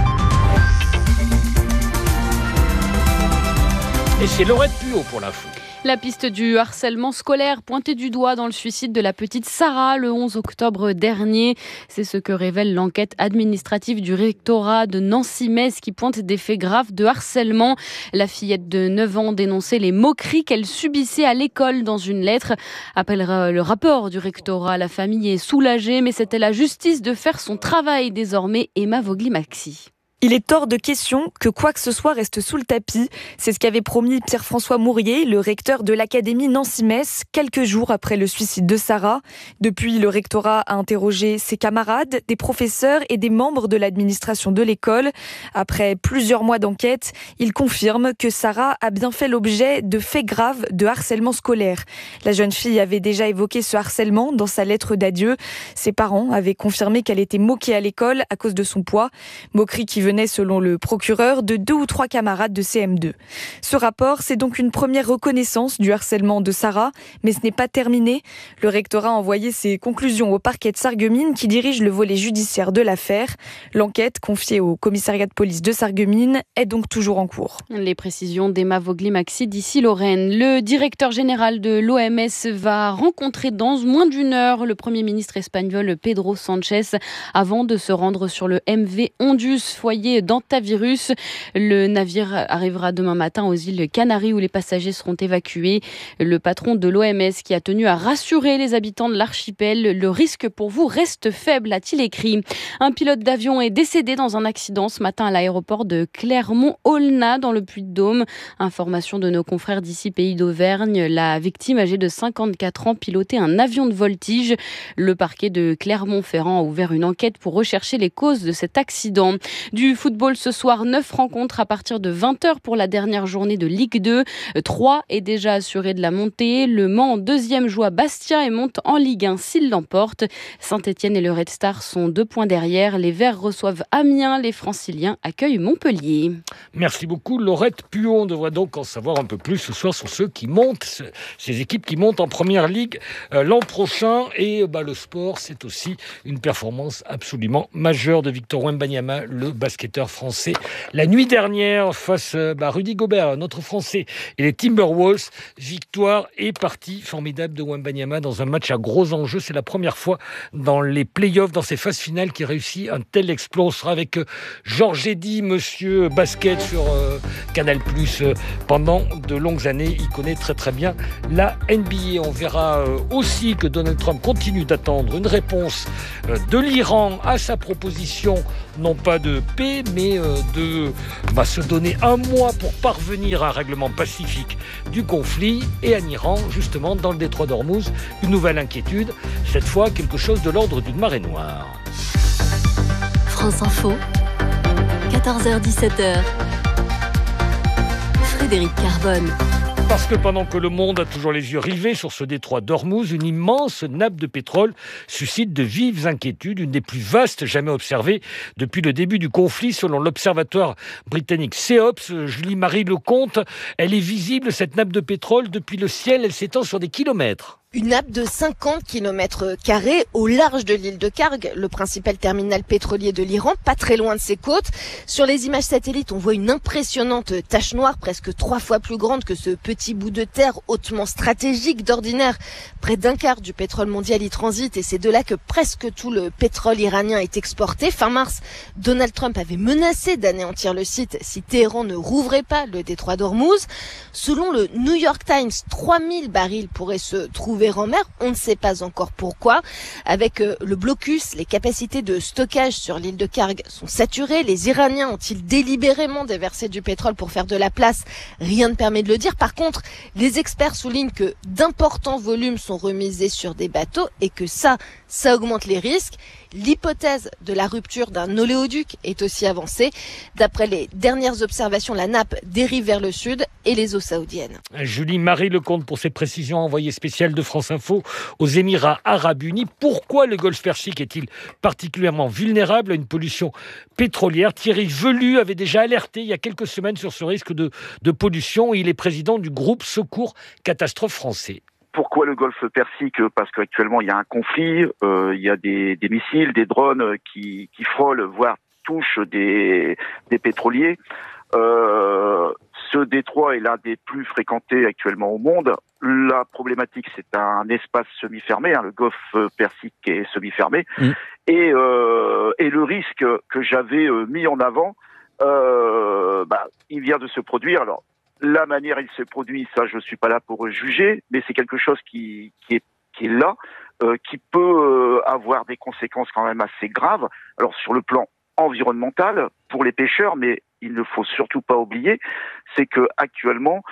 Et c'est Laurette Puot pour l'info. La piste du harcèlement scolaire pointée du doigt dans le suicide de la petite Sarah le onze octobre dernier. C'est ce que révèle l'enquête administrative du rectorat de Nancy-Metz qui pointe des faits graves de harcèlement. La fillette de neuf ans dénonçait les moqueries qu'elle subissait à l'école dans une lettre. Après le rapport du rectorat, la famille est soulagée, mais c'était la justice de faire son travail désormais. Emma Vogli-Maxi. Il est hors de question que quoi que ce soit reste sous le tapis. C'est ce qu'avait promis Pierre-François Mourier, le recteur de l'Académie Nancy-Metz, quelques jours après le suicide de Sarah. Depuis, le rectorat a interrogé ses camarades, des professeurs et des membres de l'administration de l'école. Après plusieurs mois d'enquête, il confirme que Sarah a bien fait l'objet de faits graves de harcèlement scolaire. La jeune fille avait déjà évoqué ce harcèlement dans sa lettre d'adieu. Ses parents avaient confirmé qu'elle était moquée à l'école à cause de son poids. Moquerie qui venait, selon le procureur, de deux ou trois camarades de C M deux. Ce rapport, c'est donc une première reconnaissance du harcèlement de Sarah, mais ce n'est pas terminé. Le rectorat a envoyé ses conclusions au parquet de Sarreguemines qui dirige le volet judiciaire de l'affaire. L'enquête, confiée au commissariat de police de Sarreguemines, est donc toujours en cours. Les précisions d'Emma Vogli-Maxi d'ici Lorraine. Le directeur général de l'O M S va rencontrer dans moins d'une heure le Premier ministre espagnol Pedro Sanchez avant de se rendre sur le M V Ondus, foyer d'antivirus. Le navire arrivera demain matin aux îles Canaries où les passagers seront évacués. Le patron de l'O M S qui a tenu à rassurer les habitants de l'archipel. Le risque pour vous reste faible, a-t-il écrit. Un pilote d'avion est décédé dans un accident ce matin à l'aéroport de Clermont-Aulnat dans le Puy-de-Dôme. Information de nos confrères d'ici Pays d'Auvergne. La victime âgée de cinquante-quatre ans pilotait un avion de voltige. Le parquet de Clermont-Ferrand a ouvert une enquête pour rechercher les causes de cet accident. Du Du football ce soir, neuf rencontres à partir de vingt heures pour la dernière journée de Ligue deux. trois est déjà assuré de la montée. Le Mans en deuxième joue à Bastia et monte en Ligue un s'il l'emporte. Saint-Etienne et le Red Star sont deux points derrière. Les Verts reçoivent Amiens. Les Franciliens accueillent Montpellier. Merci beaucoup. Laurette Puon devrait donc en savoir un peu plus ce soir sur ceux qui montent, ces équipes qui montent en Première Ligue euh, l'an prochain. Et bah, le sport, c'est aussi une performance absolument majeure de Victor Wembanyama, le basketteur français. La nuit dernière, face à bah, Rudy Gobert, notre Français, et les Timberwolves, victoire et partie formidable de Wembanyama dans un match à gros enjeux. C'est la première fois dans les playoffs, dans ces phases finales, qu'il réussit un tel exploit. On sera avec Georges Eddy, monsieur basket sur euh, Canal plus, euh, pendant de longues années. Il connaît très très bien la N B A. On verra euh, aussi que Donald Trump continue d'attendre une réponse euh, de l'Iran à sa proposition, non pas de paix, mais euh, de bah, se donner un mois pour parvenir à un règlement pacifique du conflit. Et en Iran, justement, dans le détroit d'Ormuz, une nouvelle inquiétude, cette fois quelque chose de l'ordre d'une marée noire. France Info, quatorze heures dix-sept heures. Frédéric Carbone. Parce que pendant que le monde a toujours les yeux rivés sur ce détroit d'Ormuz, une immense nappe de pétrole suscite de vives inquiétudes, une des plus vastes jamais observées depuis le début du conflit, selon l'observatoire britannique CEOPS. Julie-Marie Lecomte, elle est visible, cette nappe de pétrole, depuis le ciel, elle s'étend sur des kilomètres. Une nappe de cinquante kilomètres carrés au large de l'île de Karg, le principal terminal pétrolier de l'Iran, pas très loin de ses côtes. Sur les images satellites, on voit une impressionnante tache noire, presque trois fois plus grande que ce petit bout de terre hautement stratégique. D'ordinaire, près d'un quart du pétrole mondial y transite et c'est de là que presque tout le pétrole iranien est exporté. Fin mars, Donald Trump avait menacé d'anéantir le site si Téhéran ne rouvrait pas le détroit d'Ormuz. Selon le New York Times, trois mille barils pourraient se trouver en mer, on ne sait pas encore pourquoi. Avec euh, le blocus, les capacités de stockage sur l'île de Karg sont saturées. Les Iraniens ont-ils délibérément déversé du pétrole pour faire de la place? Rien ne permet de le dire. Par contre, les experts soulignent que d'importants volumes sont remisés sur des bateaux et que ça, ça augmente les risques. L'hypothèse de la rupture d'un oléoduc est aussi avancée. D'après les dernières observations, la nappe dérive vers le sud et les eaux saoudiennes. Julie-Marie Lecomte pour ses précisions, envoyée spéciale de France Info aux Émirats Arabes Unis. Pourquoi le golfe Persique est-il particulièrement vulnérable à une pollution pétrolière? Thierry Velu avait déjà alerté il y a quelques semaines sur ce risque de, de pollution. Il est président du groupe Secours Catastrophe français. Pourquoi le golfe Persique? Parce qu'actuellement, il y a un conflit, euh, il y a des, des missiles, des drones qui, qui frôlent, voire touchent des, des pétroliers. Euh, ce détroit est l'un des plus fréquentés actuellement au monde. La problématique, c'est un espace semi-fermé, hein, le golfe Persique est semi-fermé. Mmh. Et, euh, et le risque que j'avais mis en avant, euh, bah, il vient de se produire. Alors, la manière il se produit, ça je suis pas là pour juger, mais c'est quelque chose qui, qui, est, qui est là, euh, qui peut euh, avoir des conséquences quand même assez graves. Alors sur le plan environnemental pour les pêcheurs, mais il ne faut surtout pas oublier, c'est que actuellement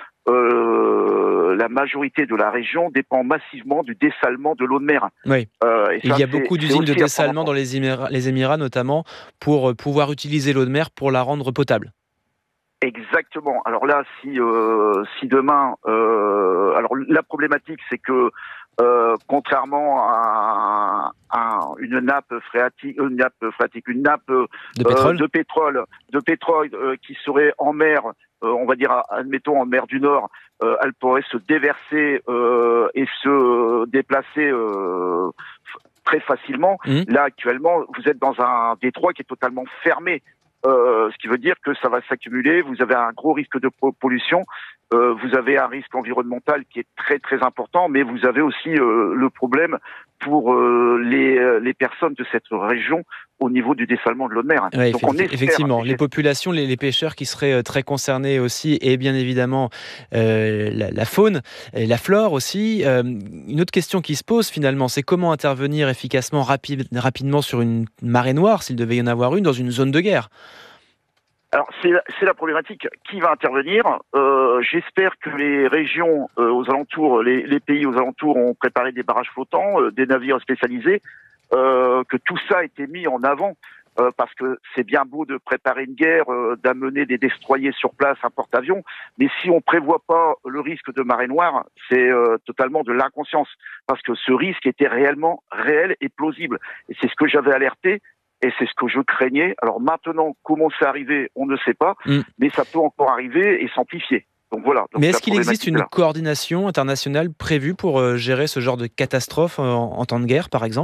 euh, la majorité de la région dépend massivement du dessalement de l'eau de mer. Oui. Euh, et ça, il y a beaucoup d'usines de dessalement dans les Émirats, les Émirats notamment pour pouvoir utiliser l'eau de mer pour la rendre potable. Exactement. Alors là, si euh, si demain, euh, alors la problématique, c'est que euh, contrairement à, à une nappe phréatique, une nappe phréatique, une nappe de pétrole, euh, de pétrole, de pétrole euh, qui serait en mer, euh, on va dire, admettons en mer du Nord, euh, elle pourrait se déverser euh, et se déplacer euh, très facilement. Mmh. Là, actuellement, vous êtes dans un détroit qui est totalement fermé. Euh, ce qui veut dire que ça va s'accumuler, vous avez un gros risque de pollution, euh, vous avez un risque environnemental qui est très très important, mais vous avez aussi euh, le problème pour euh, les, les personnes de cette région au niveau du dessalement de l'eau de mer. Ouais, Donc on espère, effectivement, les populations, les, les pêcheurs qui seraient très concernés aussi, et bien évidemment euh, la, la faune et la flore aussi. Euh, une autre question qui se pose finalement, c'est comment intervenir efficacement, rapide, rapidement sur une marée noire, s'il devait y en avoir une, dans une zone de guerre. Alors c'est la, c'est la problématique. Qui va intervenir? euh, J'espère que les régions euh, aux alentours, les, les pays aux alentours ont préparé des barrages flottants, euh, des navires spécialisés, euh, que tout ça a été mis en avant. euh, parce que c'est bien beau de préparer une guerre, euh, d'amener des destroyers sur place, un porte-avions, mais si on prévoit pas le risque de marée noire, c'est euh, totalement de l'inconscience, parce que ce risque était réellement réel et plausible. Et c'est ce que j'avais alerté, et c'est ce que je craignais. Alors maintenant, comment c'est arrivé, on ne sait pas, mm. mais ça peut encore arriver et s'amplifier. Donc voilà. Donc mais est-ce qu'il existe une coordination internationale prévue pour euh, gérer ce genre de catastrophe en, en temps de guerre, par exemple ?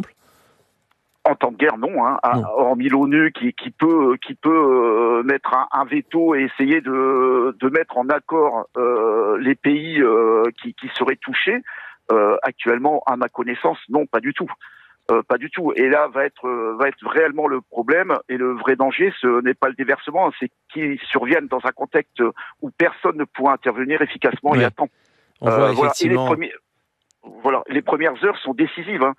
En temps de guerre, non. Hein. non. Hormis l'ONU qui, qui peut, qui peut euh, mettre un, un veto et essayer de, de mettre en accord euh, les pays euh, qui, qui seraient touchés. Euh, actuellement, à ma connaissance, non, pas du tout. Euh, pas du tout. Et là va être euh, va être réellement le problème et le vrai danger. Ce n'est pas le déversement, c'est qu'il survienne dans un contexte où personne ne pourra intervenir efficacement ouais. et à temps. On voit euh, voilà. effectivement. Et les, premiers, voilà, les premières heures sont décisives. Hein.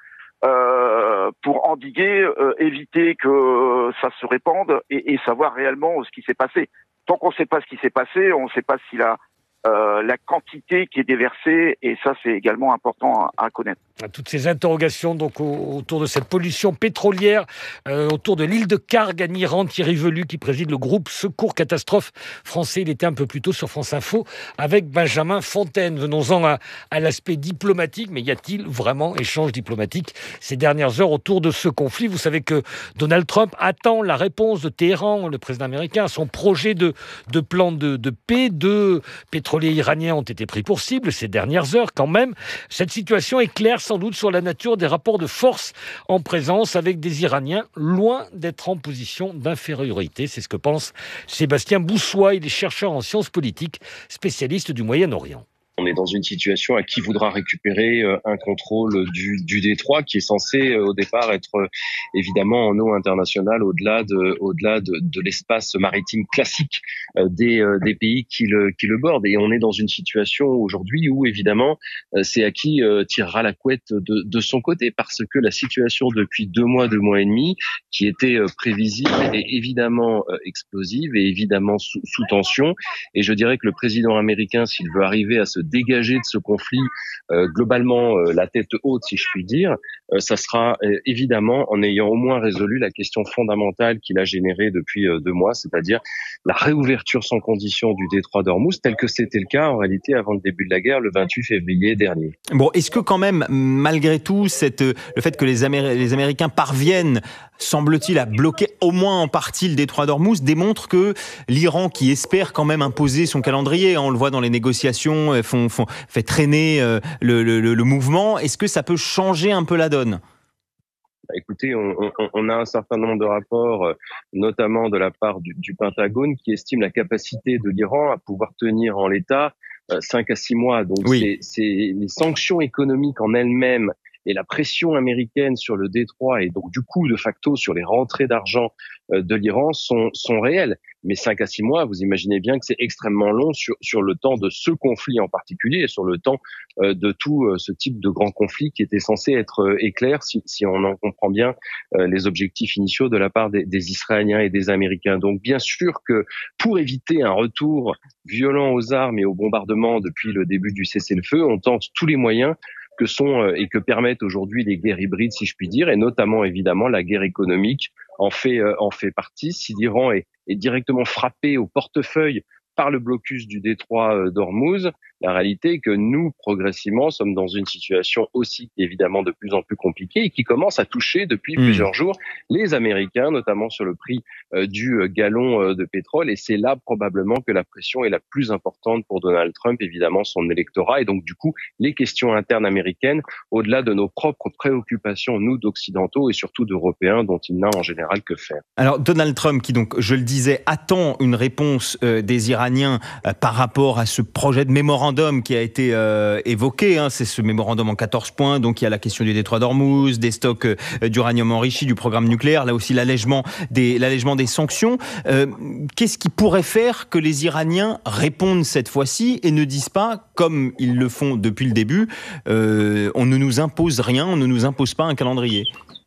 Euh, pour endiguer, euh, éviter que ça se répande et, et savoir réellement ce qui s'est passé. Tant qu'on ne sait pas ce qui s'est passé, on ne sait pas si la, euh, la quantité qui est déversée, et ça c'est également important à, à connaître. Toutes ces interrogations donc autour de cette pollution pétrolière, euh, autour de l'île de Karg en Iran. Thierry Velu qui préside le groupe Secours Catastrophe français. Il était un peu plus tôt sur France Info avec Benjamin Fontaine. Venons-en à, à l'aspect diplomatique. Mais y a-t-il vraiment échange diplomatique ces dernières heures autour de ce conflit ? Vous savez que Donald Trump attend la réponse de Téhéran, le président américain, à son projet de, de plan de, de paix. Deux pétroliers iraniens ont été pris pour cible ces dernières heures quand même. Cette situation est claire sans doute sur la nature des rapports de force en présence avec des Iraniens loin d'être en position d'infériorité. C'est ce que pense Sébastien Boussois. Il est chercheur en sciences politiques, spécialiste du Moyen-Orient. On est dans une situation à qui voudra récupérer un contrôle du, du détroit qui est censé au départ être évidemment en eau internationale au-delà de, au-delà de, de l'espace maritime classique des, des pays qui le, qui le bordent. Et on est dans une situation aujourd'hui où évidemment c'est à qui tirera la couette de, de son côté, parce que la situation depuis deux mois, deux mois et demi, qui était prévisible, est évidemment explosive et évidemment sous, sous tension. Et je dirais que le président américain, s'il veut arriver à se dégager de ce conflit euh, globalement euh, la tête haute, si je puis dire, euh, ça sera euh, évidemment en ayant au moins résolu la question fondamentale qu'il a générée depuis euh, deux mois, c'est-à-dire la réouverture sans condition du détroit d'Ormuz, tel que c'était le cas en réalité avant le début de la guerre, le vingt-huit février dernier. Bon, est-ce que quand même, malgré tout, cette, le fait que les, Améri- les Américains parviennent, semble-t-il, à bloquer au moins en partie le détroit d'Ormuz, démontre que l'Iran, qui espère quand même imposer son calendrier, on le voit dans les négociations, font, font, fait traîner le, le, le mouvement, est-ce que ça peut changer un peu la donne ? Écoutez, on, on, on a un certain nombre de rapports, notamment de la part du, du Pentagone, qui estiment la capacité de l'Iran à pouvoir tenir en l'état cinq à six mois. Donc oui. c'est, c'est les sanctions économiques en elles-mêmes et la pression américaine sur le détroit et donc du coup de facto sur les rentrées d'argent de l'Iran sont, sont réelles. Mais cinq à six mois, vous imaginez bien que c'est extrêmement long sur, sur le temps de ce conflit en particulier et sur le temps euh, de tout euh, ce type de grand conflit qui était censé être euh, éclair, si, si on en comprend bien euh, les objectifs initiaux de la part des, des Israéliens et des Américains. Donc bien sûr que pour éviter un retour violent aux armes et aux bombardements depuis le début du cessez-le-feu, on tente tous les moyens que sont euh, et que permettent aujourd'hui les guerres hybrides, si je puis dire, et notamment évidemment la guerre économique en fait euh, en fait partie. Si l'Iran est, est directement frappé au portefeuille par le blocus du détroit d'Ormuz, la réalité est que nous, progressivement, sommes dans une situation aussi évidemment de plus en plus compliquée et qui commence à toucher depuis mmh. plusieurs jours les Américains, notamment sur le prix euh, du gallon euh, de pétrole. Et c'est là probablement que la pression est la plus importante pour Donald Trump, évidemment son électorat. Et donc du coup, les questions internes américaines, au-delà de nos propres préoccupations, nous d'occidentaux et surtout d'Européens, dont il n'a en général que faire. Alors Donald Trump, qui donc, je le disais, attend une réponse euh, des Iraniens euh, par rapport à ce projet de mémorandum qui a été euh, évoqué, hein, c'est ce mémorandum en quatorze points, donc il y a la question du détroit d'Ormuz, des stocks euh, d'uranium enrichi, du programme nucléaire, là aussi l'allègement des, l'allègement des sanctions. Euh, qu'est-ce qui pourrait faire que les Iraniens répondent cette fois-ci et ne disent pas, comme ils le font depuis le début, euh, on ne nous impose rien, on ne nous impose pas un calendrier ?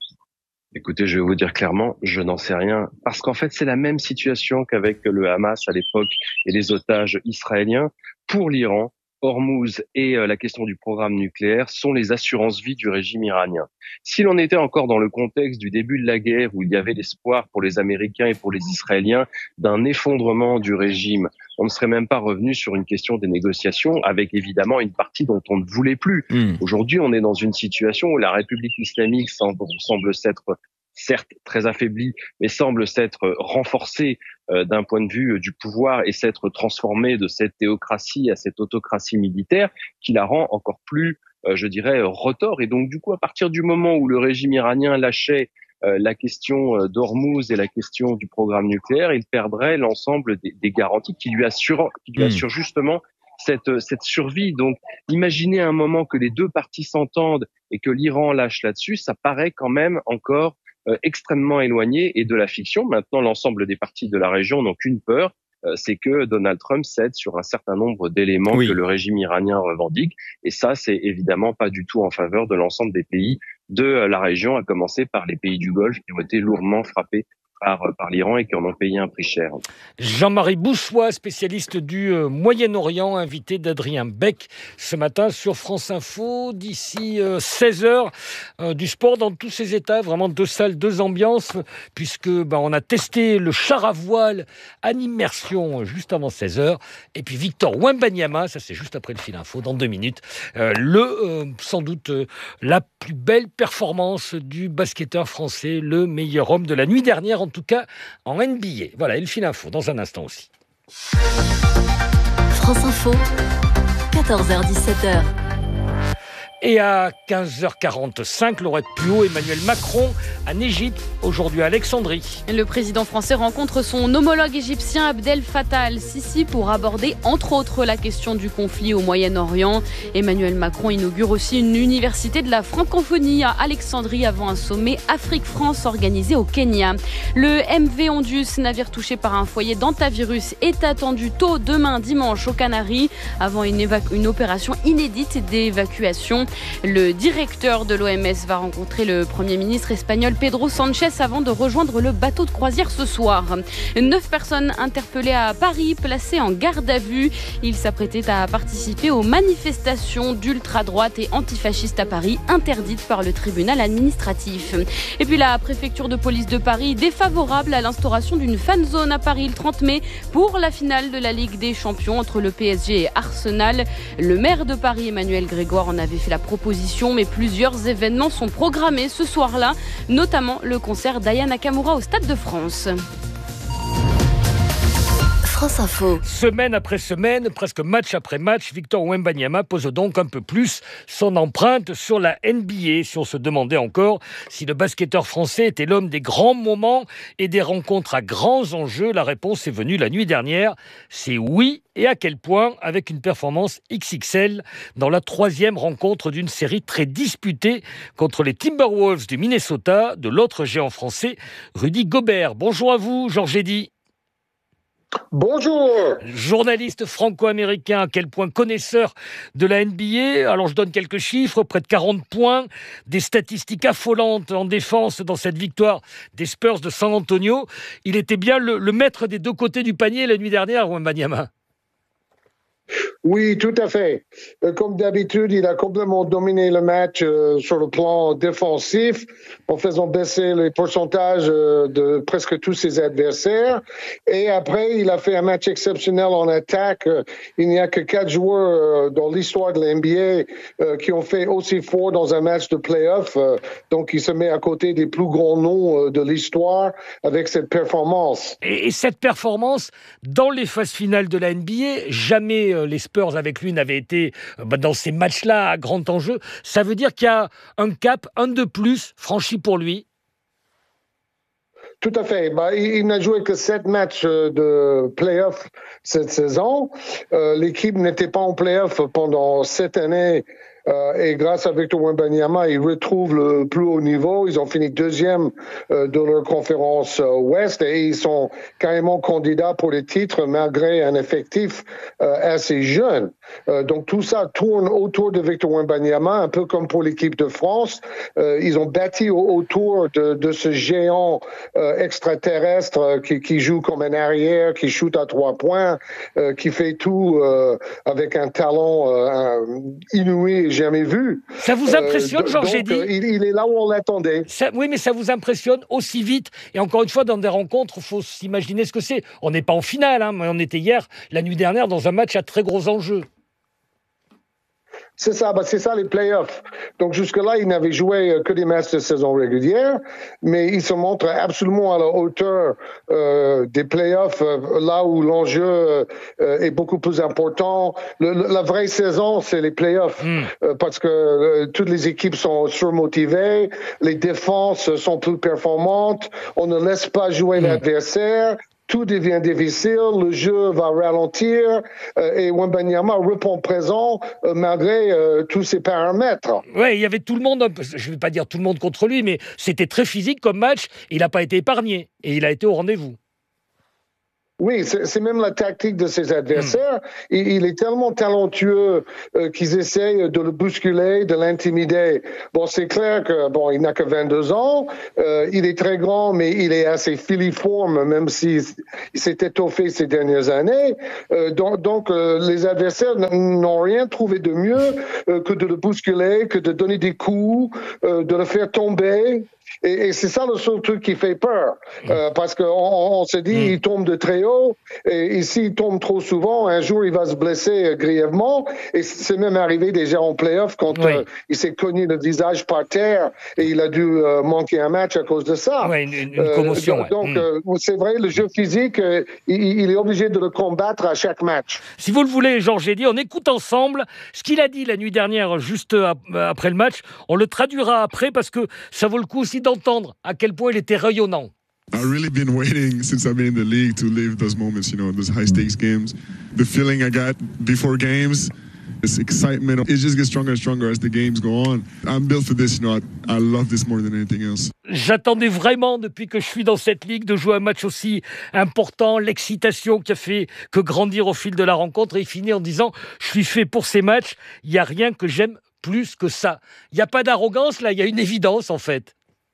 Écoutez, je vais vous dire clairement, je n'en sais rien, parce qu'en fait c'est la même situation qu'avec le Hamas à l'époque et les otages israéliens. Pour l'Iran, Hormuz et la question du programme nucléaire sont les assurances-vie du régime iranien. Si l'on était encore dans le contexte du début de la guerre où il y avait l'espoir pour les Américains et pour les Israéliens d'un effondrement du régime, on ne serait même pas revenu sur une question des négociations avec évidemment une partie dont on ne voulait plus. Mmh. Aujourd'hui, on est dans une situation où la République islamique semble, semble s'être certes très affaiblie, mais semble s'être renforcée euh, d'un point de vue euh, du pouvoir et s'être transformée de cette théocratie à cette autocratie militaire qui la rend encore plus, euh, je dirais, retors. Et donc, du coup, à partir du moment où le régime iranien lâchait euh, la question euh, d'Hormuz et la question du programme nucléaire, il perdrait l'ensemble des, des garanties qui lui assurent, qui lui assurent justement cette, cette survie. Donc, imaginez un moment que les deux parties s'entendent et que l'Iran lâche là-dessus, ça paraît quand même encore Euh, extrêmement éloigné et de la fiction. Maintenant, l'ensemble des partis de la région n'ont qu'une peur, euh, c'est que Donald Trump cède sur un certain nombre d'éléments oui. que le régime iranien revendique. Et ça, c'est évidemment pas du tout en faveur de l'ensemble des pays de euh, la région, à commencer par les pays du Golfe qui ont été lourdement frappés Par, par l'Iran et qui en ont payé un prix cher. Jean-Marie Boussois, spécialiste du euh, Moyen-Orient, invité d'Adrien Beck ce matin sur France Info. D'ici euh, seize heures, euh, du sport dans tous ses états, vraiment deux salles, deux ambiances, puisque ben, on a testé le char à voile en immersion juste avant seize heures. Et puis Victor Wembanyama, ça c'est juste après le fil info, dans deux minutes, euh, le euh, sans doute euh, la plus belle performance du basketteur français, le meilleur homme de la nuit dernière, en tout cas en N B A. Voilà, et le fil info dans un instant aussi. France Info, quatorze heures dix-sept heures. Et à quinze heures quarante-cinq, Laurette Puot, Emmanuel Macron en Égypte, aujourd'hui à Alexandrie. Le président français rencontre son homologue égyptien Abdel Fattah al-Sisi pour aborder entre autres la question du conflit au Moyen-Orient. Emmanuel Macron inaugure aussi une université de la francophonie à Alexandrie avant un sommet Afrique-France organisé au Kenya. Le M V Ondius, navire touché par un foyer d'hantavirus, est attendu tôt demain dimanche aux Canaries avant une, évacu- une opération inédite d'évacuation. Le directeur de l'O M S va rencontrer le Premier ministre espagnol Pedro Sanchez avant de rejoindre le bateau de croisière ce soir. Neuf personnes interpellées à Paris, placées en garde à vue. Ils s'apprêtaient à participer aux manifestations d'ultra-droite et antifascistes à Paris, interdites par le tribunal administratif. Et puis la préfecture de police de Paris, défavorable à l'instauration d'une fan zone à Paris le trente mai pour la finale de la Ligue des Champions entre le P S G et Arsenal. Le maire de Paris, Emmanuel Grégoire, en avait fait la proposition, mais plusieurs événements sont programmés ce soir-là, notamment le concert d'Aya Nakamura au Stade de France. France Info. Semaine après semaine, presque match après match, Victor Wembanyama pose donc un peu plus son empreinte sur la N B A. Si on se demandait encore si le basketteur français était l'homme des grands moments et des rencontres à grands enjeux, la réponse est venue la nuit dernière. C'est oui, et à quel point, avec une performance X X L dans la troisième rencontre d'une série très disputée contre les Timberwolves du Minnesota, de l'autre géant français, Rudy Gobert. Bonjour à vous, Georges Eddy. Bonjour. Journaliste franco-américain, à quel point connaisseur de la N B A. Alors je donne quelques chiffres, près de quarante points, des statistiques affolantes en défense dans cette victoire des Spurs de San Antonio. Il était bien le, le maître des deux côtés du panier la nuit dernière, Wembanyama. Oui, tout à fait. Comme d'habitude, il a complètement dominé le match euh, sur le plan défensif en faisant baisser les pourcentages euh, de presque tous ses adversaires. Et après, il a fait un match exceptionnel en attaque. Il n'y a que quatre joueurs euh, dans l'histoire de la N B A euh, qui ont fait aussi fort dans un match de play-off. Euh, donc, il se met à côté des plus grands noms euh, de l'histoire avec cette performance. Et, et cette performance, dans les phases finales de la N B A, jamais euh, les Spurs avec lui n'avaient été bah, dans ces matchs-là à grand enjeu. Ça veut dire qu'il y a un cap, un de plus franchi pour lui. Tout à fait. Bah, il, il n'a joué que sept matchs de play-off cette saison. Euh, l'équipe n'était pas en play-off pendant sept années. Euh, et grâce à Victor Wembanyama, ils retrouvent le plus haut niveau. Ils ont fini deuxième euh, de leur conférence euh, Ouest et ils sont carrément candidats pour les titres malgré un effectif euh, assez jeune. Euh, donc tout ça tourne autour de Victor Wembanyama, un peu comme pour l'équipe de France. Euh, ils ont bâti autour de, de ce géant euh, extraterrestre qui, qui joue comme un arrière, qui shoot à trois points, euh, qui fait tout euh, avec un talent euh, inouï, jamais vu. Ça vous impressionne, euh, Georges Eddy ? il, il est là où on l'attendait. Ça, oui, mais ça vous impressionne aussi vite. Et encore une fois, dans des rencontres, il faut s'imaginer ce que c'est. On n'est pas en finale, hein, mais on était hier, la nuit dernière, dans un match à très gros enjeux. C'est ça, bah c'est ça les playoffs. Donc jusque-là, ils n'avaient joué que des matchs de saison régulière, mais ils se montrent absolument à la hauteur euh, des playoffs, euh, là où l'enjeu euh, est beaucoup plus important. Le, le, la vraie saison, c'est les playoffs, mm. euh, parce que euh, toutes les équipes sont surmotivées, les défenses sont plus performantes, on ne laisse pas jouer mm. l'adversaire. Tout devient difficile, le jeu va ralentir euh, et Wembanyama répond présent euh, malgré euh, tous ces paramètres. Oui, il y avait tout le monde, je ne vais pas dire tout le monde contre lui, mais c'était très physique comme match. Il n'a pas été épargné et il a été au rendez-vous. Oui, c'est, c'est même la tactique de ses adversaires. Mmh. Il, il est tellement talentueux euh, qu'ils essayent de le bousculer, de l'intimider. Bon, c'est clair que bon, il n'a que vingt-deux ans. Euh, il est très grand, mais il est assez filiforme, même s'il s'est étoffé ces dernières années. Euh, donc, donc euh, les adversaires n'ont rien trouvé de mieux euh, que de le bousculer, que de donner des coups, euh, de le faire tomber. Et, et c'est ça le seul truc qui fait peur, euh, parce qu'on on, on se dit il tombe de très haut, et, et s'il tombe trop souvent, un jour il va se blesser euh, grièvement, et c'est même arrivé déjà en play-off quand oui. euh, il s'est cogné le visage par terre et il a dû euh, manquer un match à cause de ça. Oui, une, une commotion. Euh, donc, ouais. donc mmh. euh, c'est vrai, le jeu physique, euh, il, il est obligé de le combattre à chaque match. Si vous le voulez, Georges Eddy, on écoute ensemble ce qu'il a dit la nuit dernière, juste après le match. On le traduira après parce que ça vaut le coup aussi d'entendre à quel point il était rayonnant. I've really been waiting since I've been in the league to live those moments, you know, those high stakes games. The feeling I got before games, this excitement, it just gets stronger and stronger as the games go on. I'm built for this, you know, I, I love this more than anything else. J'attendais vraiment, depuis que je suis dans cette ligue, de jouer un match aussi important, l'excitation qui a fait que grandir au fil de la rencontre, et il finit en disant « Je suis fait pour ces matchs, il n'y a rien que j'aime plus que ça ». Il n'y a pas d'arrogance, là, il y a une évidence, en fait.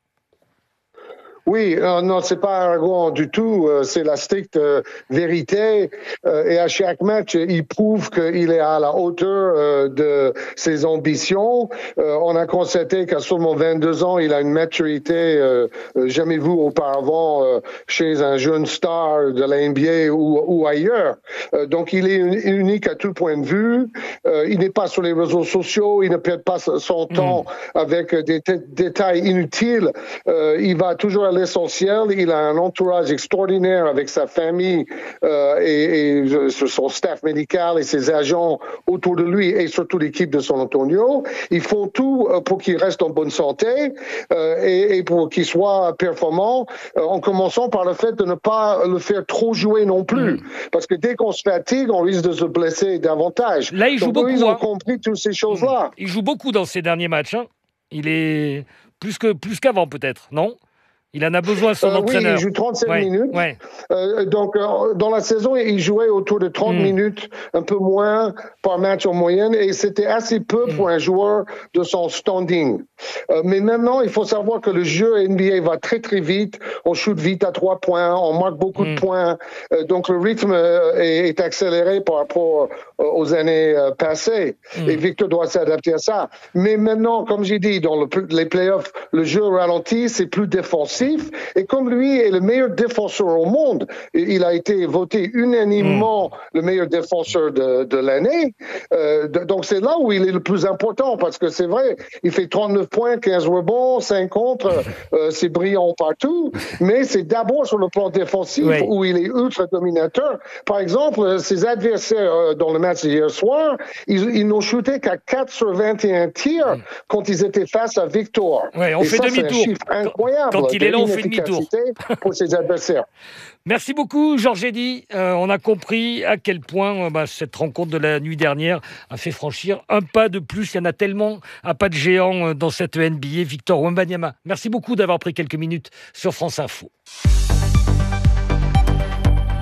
Oui, euh, non, c'est pas arrogant du tout. Euh, c'est la stricte euh, vérité. Euh, et à chaque match, il prouve qu'il est à la hauteur euh, de ses ambitions. Euh, on a constaté qu'à seulement vingt-deux ans, il a une maturité euh, jamais vue auparavant euh, chez un jeune star de la N B A ou, ou ailleurs. Euh, donc, il est unique à tout point de vue. Euh, il n'est pas sur les réseaux sociaux. Il ne perd pas son temps mmh. avec des t- détails inutiles. Euh, il va toujours à l'essentiel. Il a un entourage extraordinaire avec sa famille euh, et, et son staff médical et ses agents autour de lui et surtout l'équipe de San Antonio. Ils font tout pour qu'il reste en bonne santé euh, et, et pour qu'il soit performant, euh, en commençant par le fait de ne pas le faire trop jouer non plus. Mmh. Parce que dès qu'on se fatigue, on risque de se blesser davantage. Là, il joue Donc, beaucoup. Eux, ils ont hein. compris toutes ces choses-là. Il joue beaucoup dans ces derniers matchs. Hein. Il est plus, que, plus qu'avant, peut-être, non ? Il en a besoin, son euh, entraîneur. Oui, il joue trente-sept ouais, minutes. Ouais. Euh, donc, euh, dans la saison, il jouait autour de trente mmh. minutes, un peu moins par match en moyenne, et c'était assez peu mmh. pour un joueur de son standing. Euh, mais maintenant, il faut savoir que le jeu N B A va très, très vite. On shoot vite à trois points, on marque beaucoup mmh. de points. Euh, donc, le rythme euh, est, est accéléré par rapport euh, aux années euh, passées. Mmh. Et Victor doit s'adapter à ça. Mais maintenant, comme j'ai dit, dans le, les playoffs, le jeu ralentit, c'est plus défensif. Et comme lui est le meilleur défenseur au monde, il a été voté unanimement mmh. le meilleur défenseur de, de l'année. Euh, de, donc c'est là où il est le plus important, parce que c'est vrai, il fait trente-neuf points, quinze rebonds, cinq contre, euh, c'est brillant partout, mais c'est d'abord sur le plan défensif oui. où il est ultra dominateur. Par exemple, ses adversaires euh, dans le match d'hier soir, ils, ils n'ont shooté qu'à quatre sur vingt et un tirs mmh. quand ils étaient face à Victor. Ouais, on et fait ça, demi-tour. C'est un chiffre incroyable. Quand il est là, on fait demi-tour. Pour ses adversaires. Merci beaucoup, Georges Eddy. Euh, on a compris à quel point euh, bah, cette rencontre de la nuit dernière a fait franchir un pas de plus. Il y en a tellement un pas de géant euh, dans cette N B A. Victor Wembanyama, merci beaucoup d'avoir pris quelques minutes sur France Info.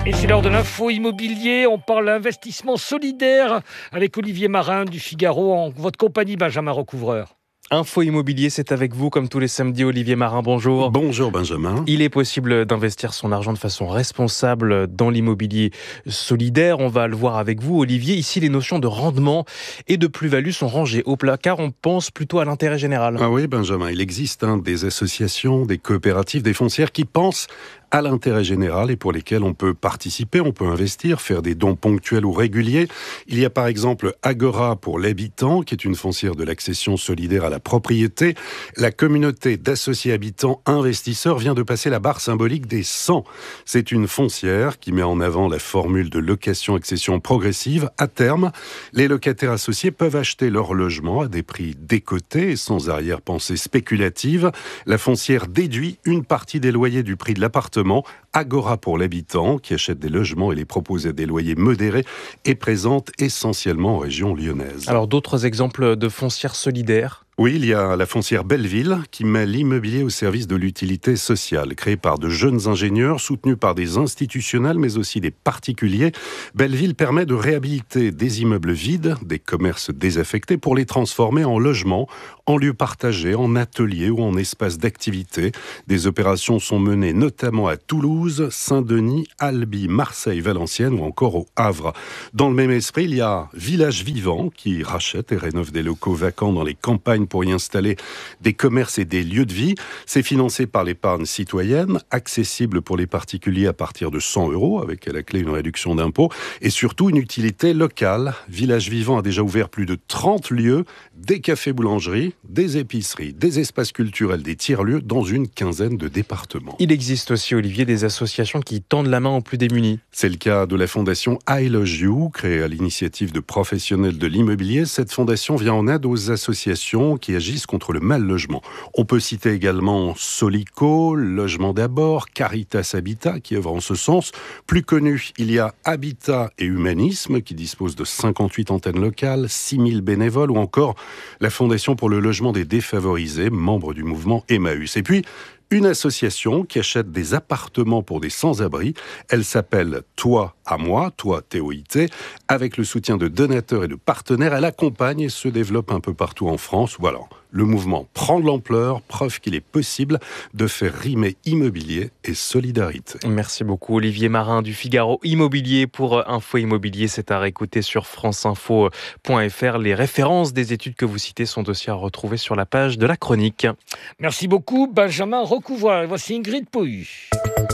Et c'est l'heure de l'info immobilier. On parle investissement solidaire avec Olivier Marin du Figaro en votre compagnie, Benjamin Recouvreur. Info immobilier, c'est avec vous comme tous les samedis. Olivier Marin, bonjour. Bonjour Benjamin. Il est possible d'investir son argent de façon responsable dans l'immobilier solidaire. On va le voir avec vous, Olivier. Ici, les notions de rendement et de plus-value sont rangées au placard. On pense plutôt à l'intérêt général. Ah oui, Benjamin, il existe hein, des associations, des coopératives, des foncières qui pensent à l'intérêt général et pour lesquels on peut participer, on peut investir, faire des dons ponctuels ou réguliers. Il y a par exemple Agora pour l'habitant, qui est une foncière de l'accession solidaire à la propriété. La communauté d'associés habitants investisseurs vient de passer la barre symbolique des cent. C'est une foncière qui met en avant la formule de location-accession progressive. À terme, les locataires associés peuvent acheter leur logement à des prix décotés et sans arrière-pensée spéculative. La foncière déduit une partie des loyers du prix de l'appartement. Agora pour l'habitant, qui achète des logements et les propose à des loyers modérés, est présente essentiellement en région lyonnaise. Alors d'autres exemples de foncières solidaires ? Oui, il y a la foncière Belleville qui met l'immobilier au service de l'utilité sociale. Créée par de jeunes ingénieurs, soutenus par des institutionnels mais aussi des particuliers, Belleville permet de réhabiliter des immeubles vides, des commerces désaffectés pour les transformer en logements, en lieux partagés, en ateliers ou en espaces d'activité. Des opérations sont menées notamment à Toulouse, Saint-Denis, Albi, Marseille, Valenciennes ou encore au Havre. Dans le même esprit, il y a Village Vivant qui rachète et rénove des locaux vacants dans les campagnes pour y installer des commerces et des lieux de vie. C'est financé par l'épargne citoyenne, accessible pour les particuliers à partir de cent euros, avec à la clé une réduction d'impôt, et surtout une utilité locale. Village Vivant a déjà ouvert plus de trente lieux, des cafés-boulangeries, des épiceries, des espaces culturels, des tiers-lieux dans une quinzaine de départements. Il existe aussi, Olivier, des associations qui tendent la main aux plus démunis. C'est le cas de la fondation I Love You, créée à l'initiative de professionnels de l'immobilier. Cette fondation vient en aide aux associations qui agissent contre le mal logement. On peut citer également Solico, Logement d'abord, Caritas Habitat qui œuvre en ce sens. Plus connu, il y a Habitat et Humanisme qui dispose de cinquante-huit antennes locales, six mille bénévoles ou encore la Fondation pour le logement des défavorisés, membre du mouvement Emmaüs. Et puis, une association qui achète des appartements pour des sans-abri. Elle s'appelle Toi à moi, Toi T O I T. Avec le soutien de donateurs et de partenaires, elle accompagne et se développe un peu partout en France. Voilà, le mouvement prend de l'ampleur, preuve qu'il est possible de faire rimer immobilier et solidarité. Merci beaucoup Olivier Marin du Figaro Immobilier pour Info Immobilier. C'est à réécouter sur franceinfo point f r. Les références des études que vous citez sont aussi à retrouver sur la page de la chronique. Merci beaucoup Benjamin Recouvreur. Voici Ingrid Pohu.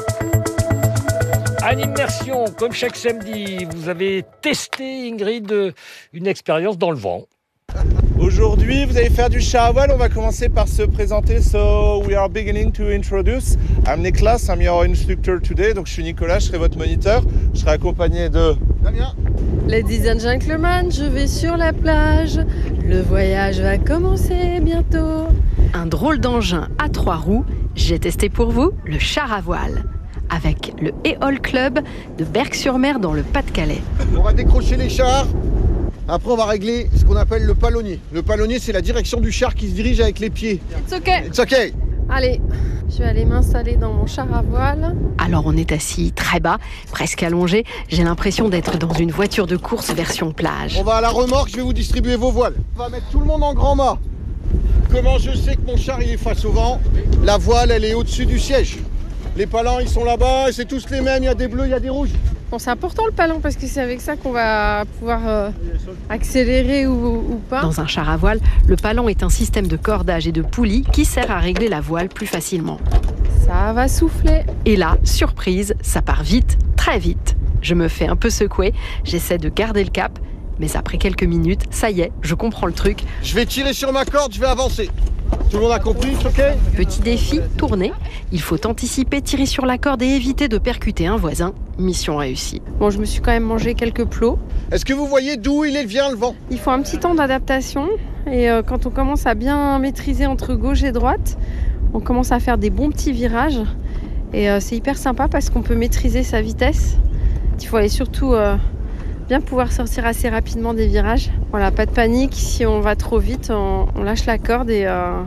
En immersion, comme chaque samedi, vous avez testé, Ingrid, une expérience dans le vent. Aujourd'hui, vous allez faire du char à voile. On va commencer par se présenter. So, we are beginning to introduce. I'm Niklas, I'm your instructor today. Donc, je suis Nicolas, je serai votre moniteur. Je serai accompagné de Damien. Ladies and gentlemen, je vais sur la plage. Le voyage va commencer bientôt. Un drôle d'engin à trois roues. J'ai testé pour vous le char à voile. Avec le Éole Club de Berck-sur-Mer dans le Pas-de-Calais. On va décrocher les chars. Après, on va régler ce qu'on appelle le palonnier. Le palonnier, c'est la direction du char qui se dirige avec les pieds. It's okay. It's okay. Allez, je vais aller m'installer dans mon char à voile. Alors on est assis très bas, presque allongé. J'ai l'impression d'être dans une voiture de course version plage. On va à la remorque, je vais vous distribuer vos voiles. On va mettre tout le monde en grand mât. Comment je sais que mon char il est face au vent? La voile, elle est au-dessus du siège. Les palans, ils sont là-bas, et c'est tous les mêmes, il y a des bleus, il y a des rouges. Bon, c'est important le palon parce que c'est avec ça qu'on va pouvoir euh, accélérer ou, ou pas. Dans un char à voile, le palon est un système de cordage et de poulies qui sert à régler la voile plus facilement. Ça va souffler. Et là, surprise, ça part vite, très vite. Je me fais un peu secouer, j'essaie de garder le cap, mais après quelques minutes, ça y est, je comprends le truc. Je vais tirer sur ma corde, je vais avancer. Tout le monde a compris, ok? Petit défi, tourner. Il faut anticiper, tirer sur la corde et éviter de percuter un voisin. Mission réussie. Bon, je me suis quand même mangé quelques plots. Est-ce que vous voyez d'où il vient le vent? Il faut un petit temps d'adaptation. Et euh, quand on commence à bien maîtriser entre gauche et droite, on commence à faire des bons petits virages. Et euh, c'est hyper sympa parce qu'on peut maîtriser sa vitesse. Il faut aller surtout euh, bien pouvoir sortir assez rapidement des virages. Voilà, pas de panique. Si on va trop vite, on, on lâche la corde et, euh,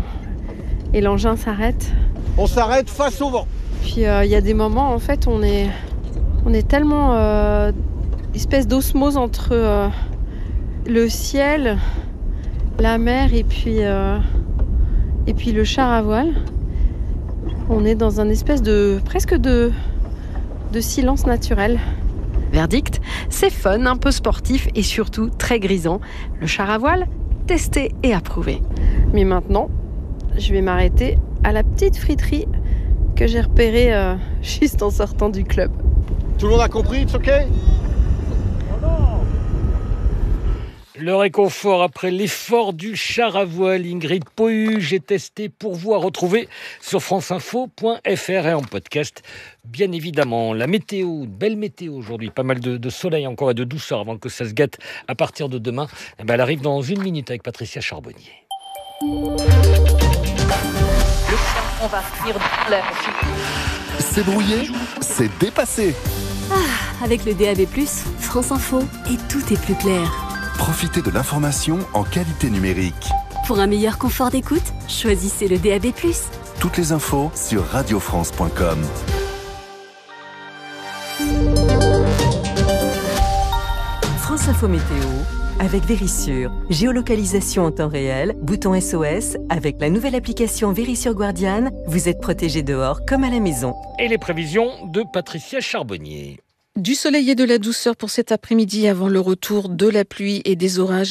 et l'engin s'arrête. On s'arrête face au vent. Puis il euh, y a des moments, en fait, on est, On est tellement euh, espèce d'osmose entre euh, le ciel, la mer et puis, euh, et puis le char à voile. On est dans un espèce de presque de, de silence naturel. Verdict, c'est fun, un peu sportif et surtout très grisant. Le char à voile, testé et approuvé. Mais maintenant, je vais m'arrêter à la petite friterie que j'ai repérée euh, juste en sortant du club. Tout le monde a compris, it's okay? Le réconfort après l'effort du char à voile. Ingrid Pohu, j'ai testé pour vous à retrouver sur franceinfo point f r et en podcast. Bien évidemment, la météo, belle météo aujourd'hui, pas mal de, de soleil encore et de douceur avant que ça se gâte à partir de demain. Eh ben, elle arrive dans une minute avec Patricia Charbonnier. C'est brouillé, c'est dépassé. Ah, avec le D A B plus, France Info, et tout est plus clair. Profitez de l'information en qualité numérique. Pour un meilleur confort d'écoute, choisissez le D A B plus. Toutes les infos sur radio france point com. France Info Météo avec Vérissure. Géolocalisation en temps réel, bouton S O S. Avec la nouvelle application Vérissure Guardian, vous êtes protégé dehors comme à la maison. Et les prévisions de Patricia Charbonnier. Du soleil et de la douceur pour cet après-midi avant le retour de la pluie et des orages.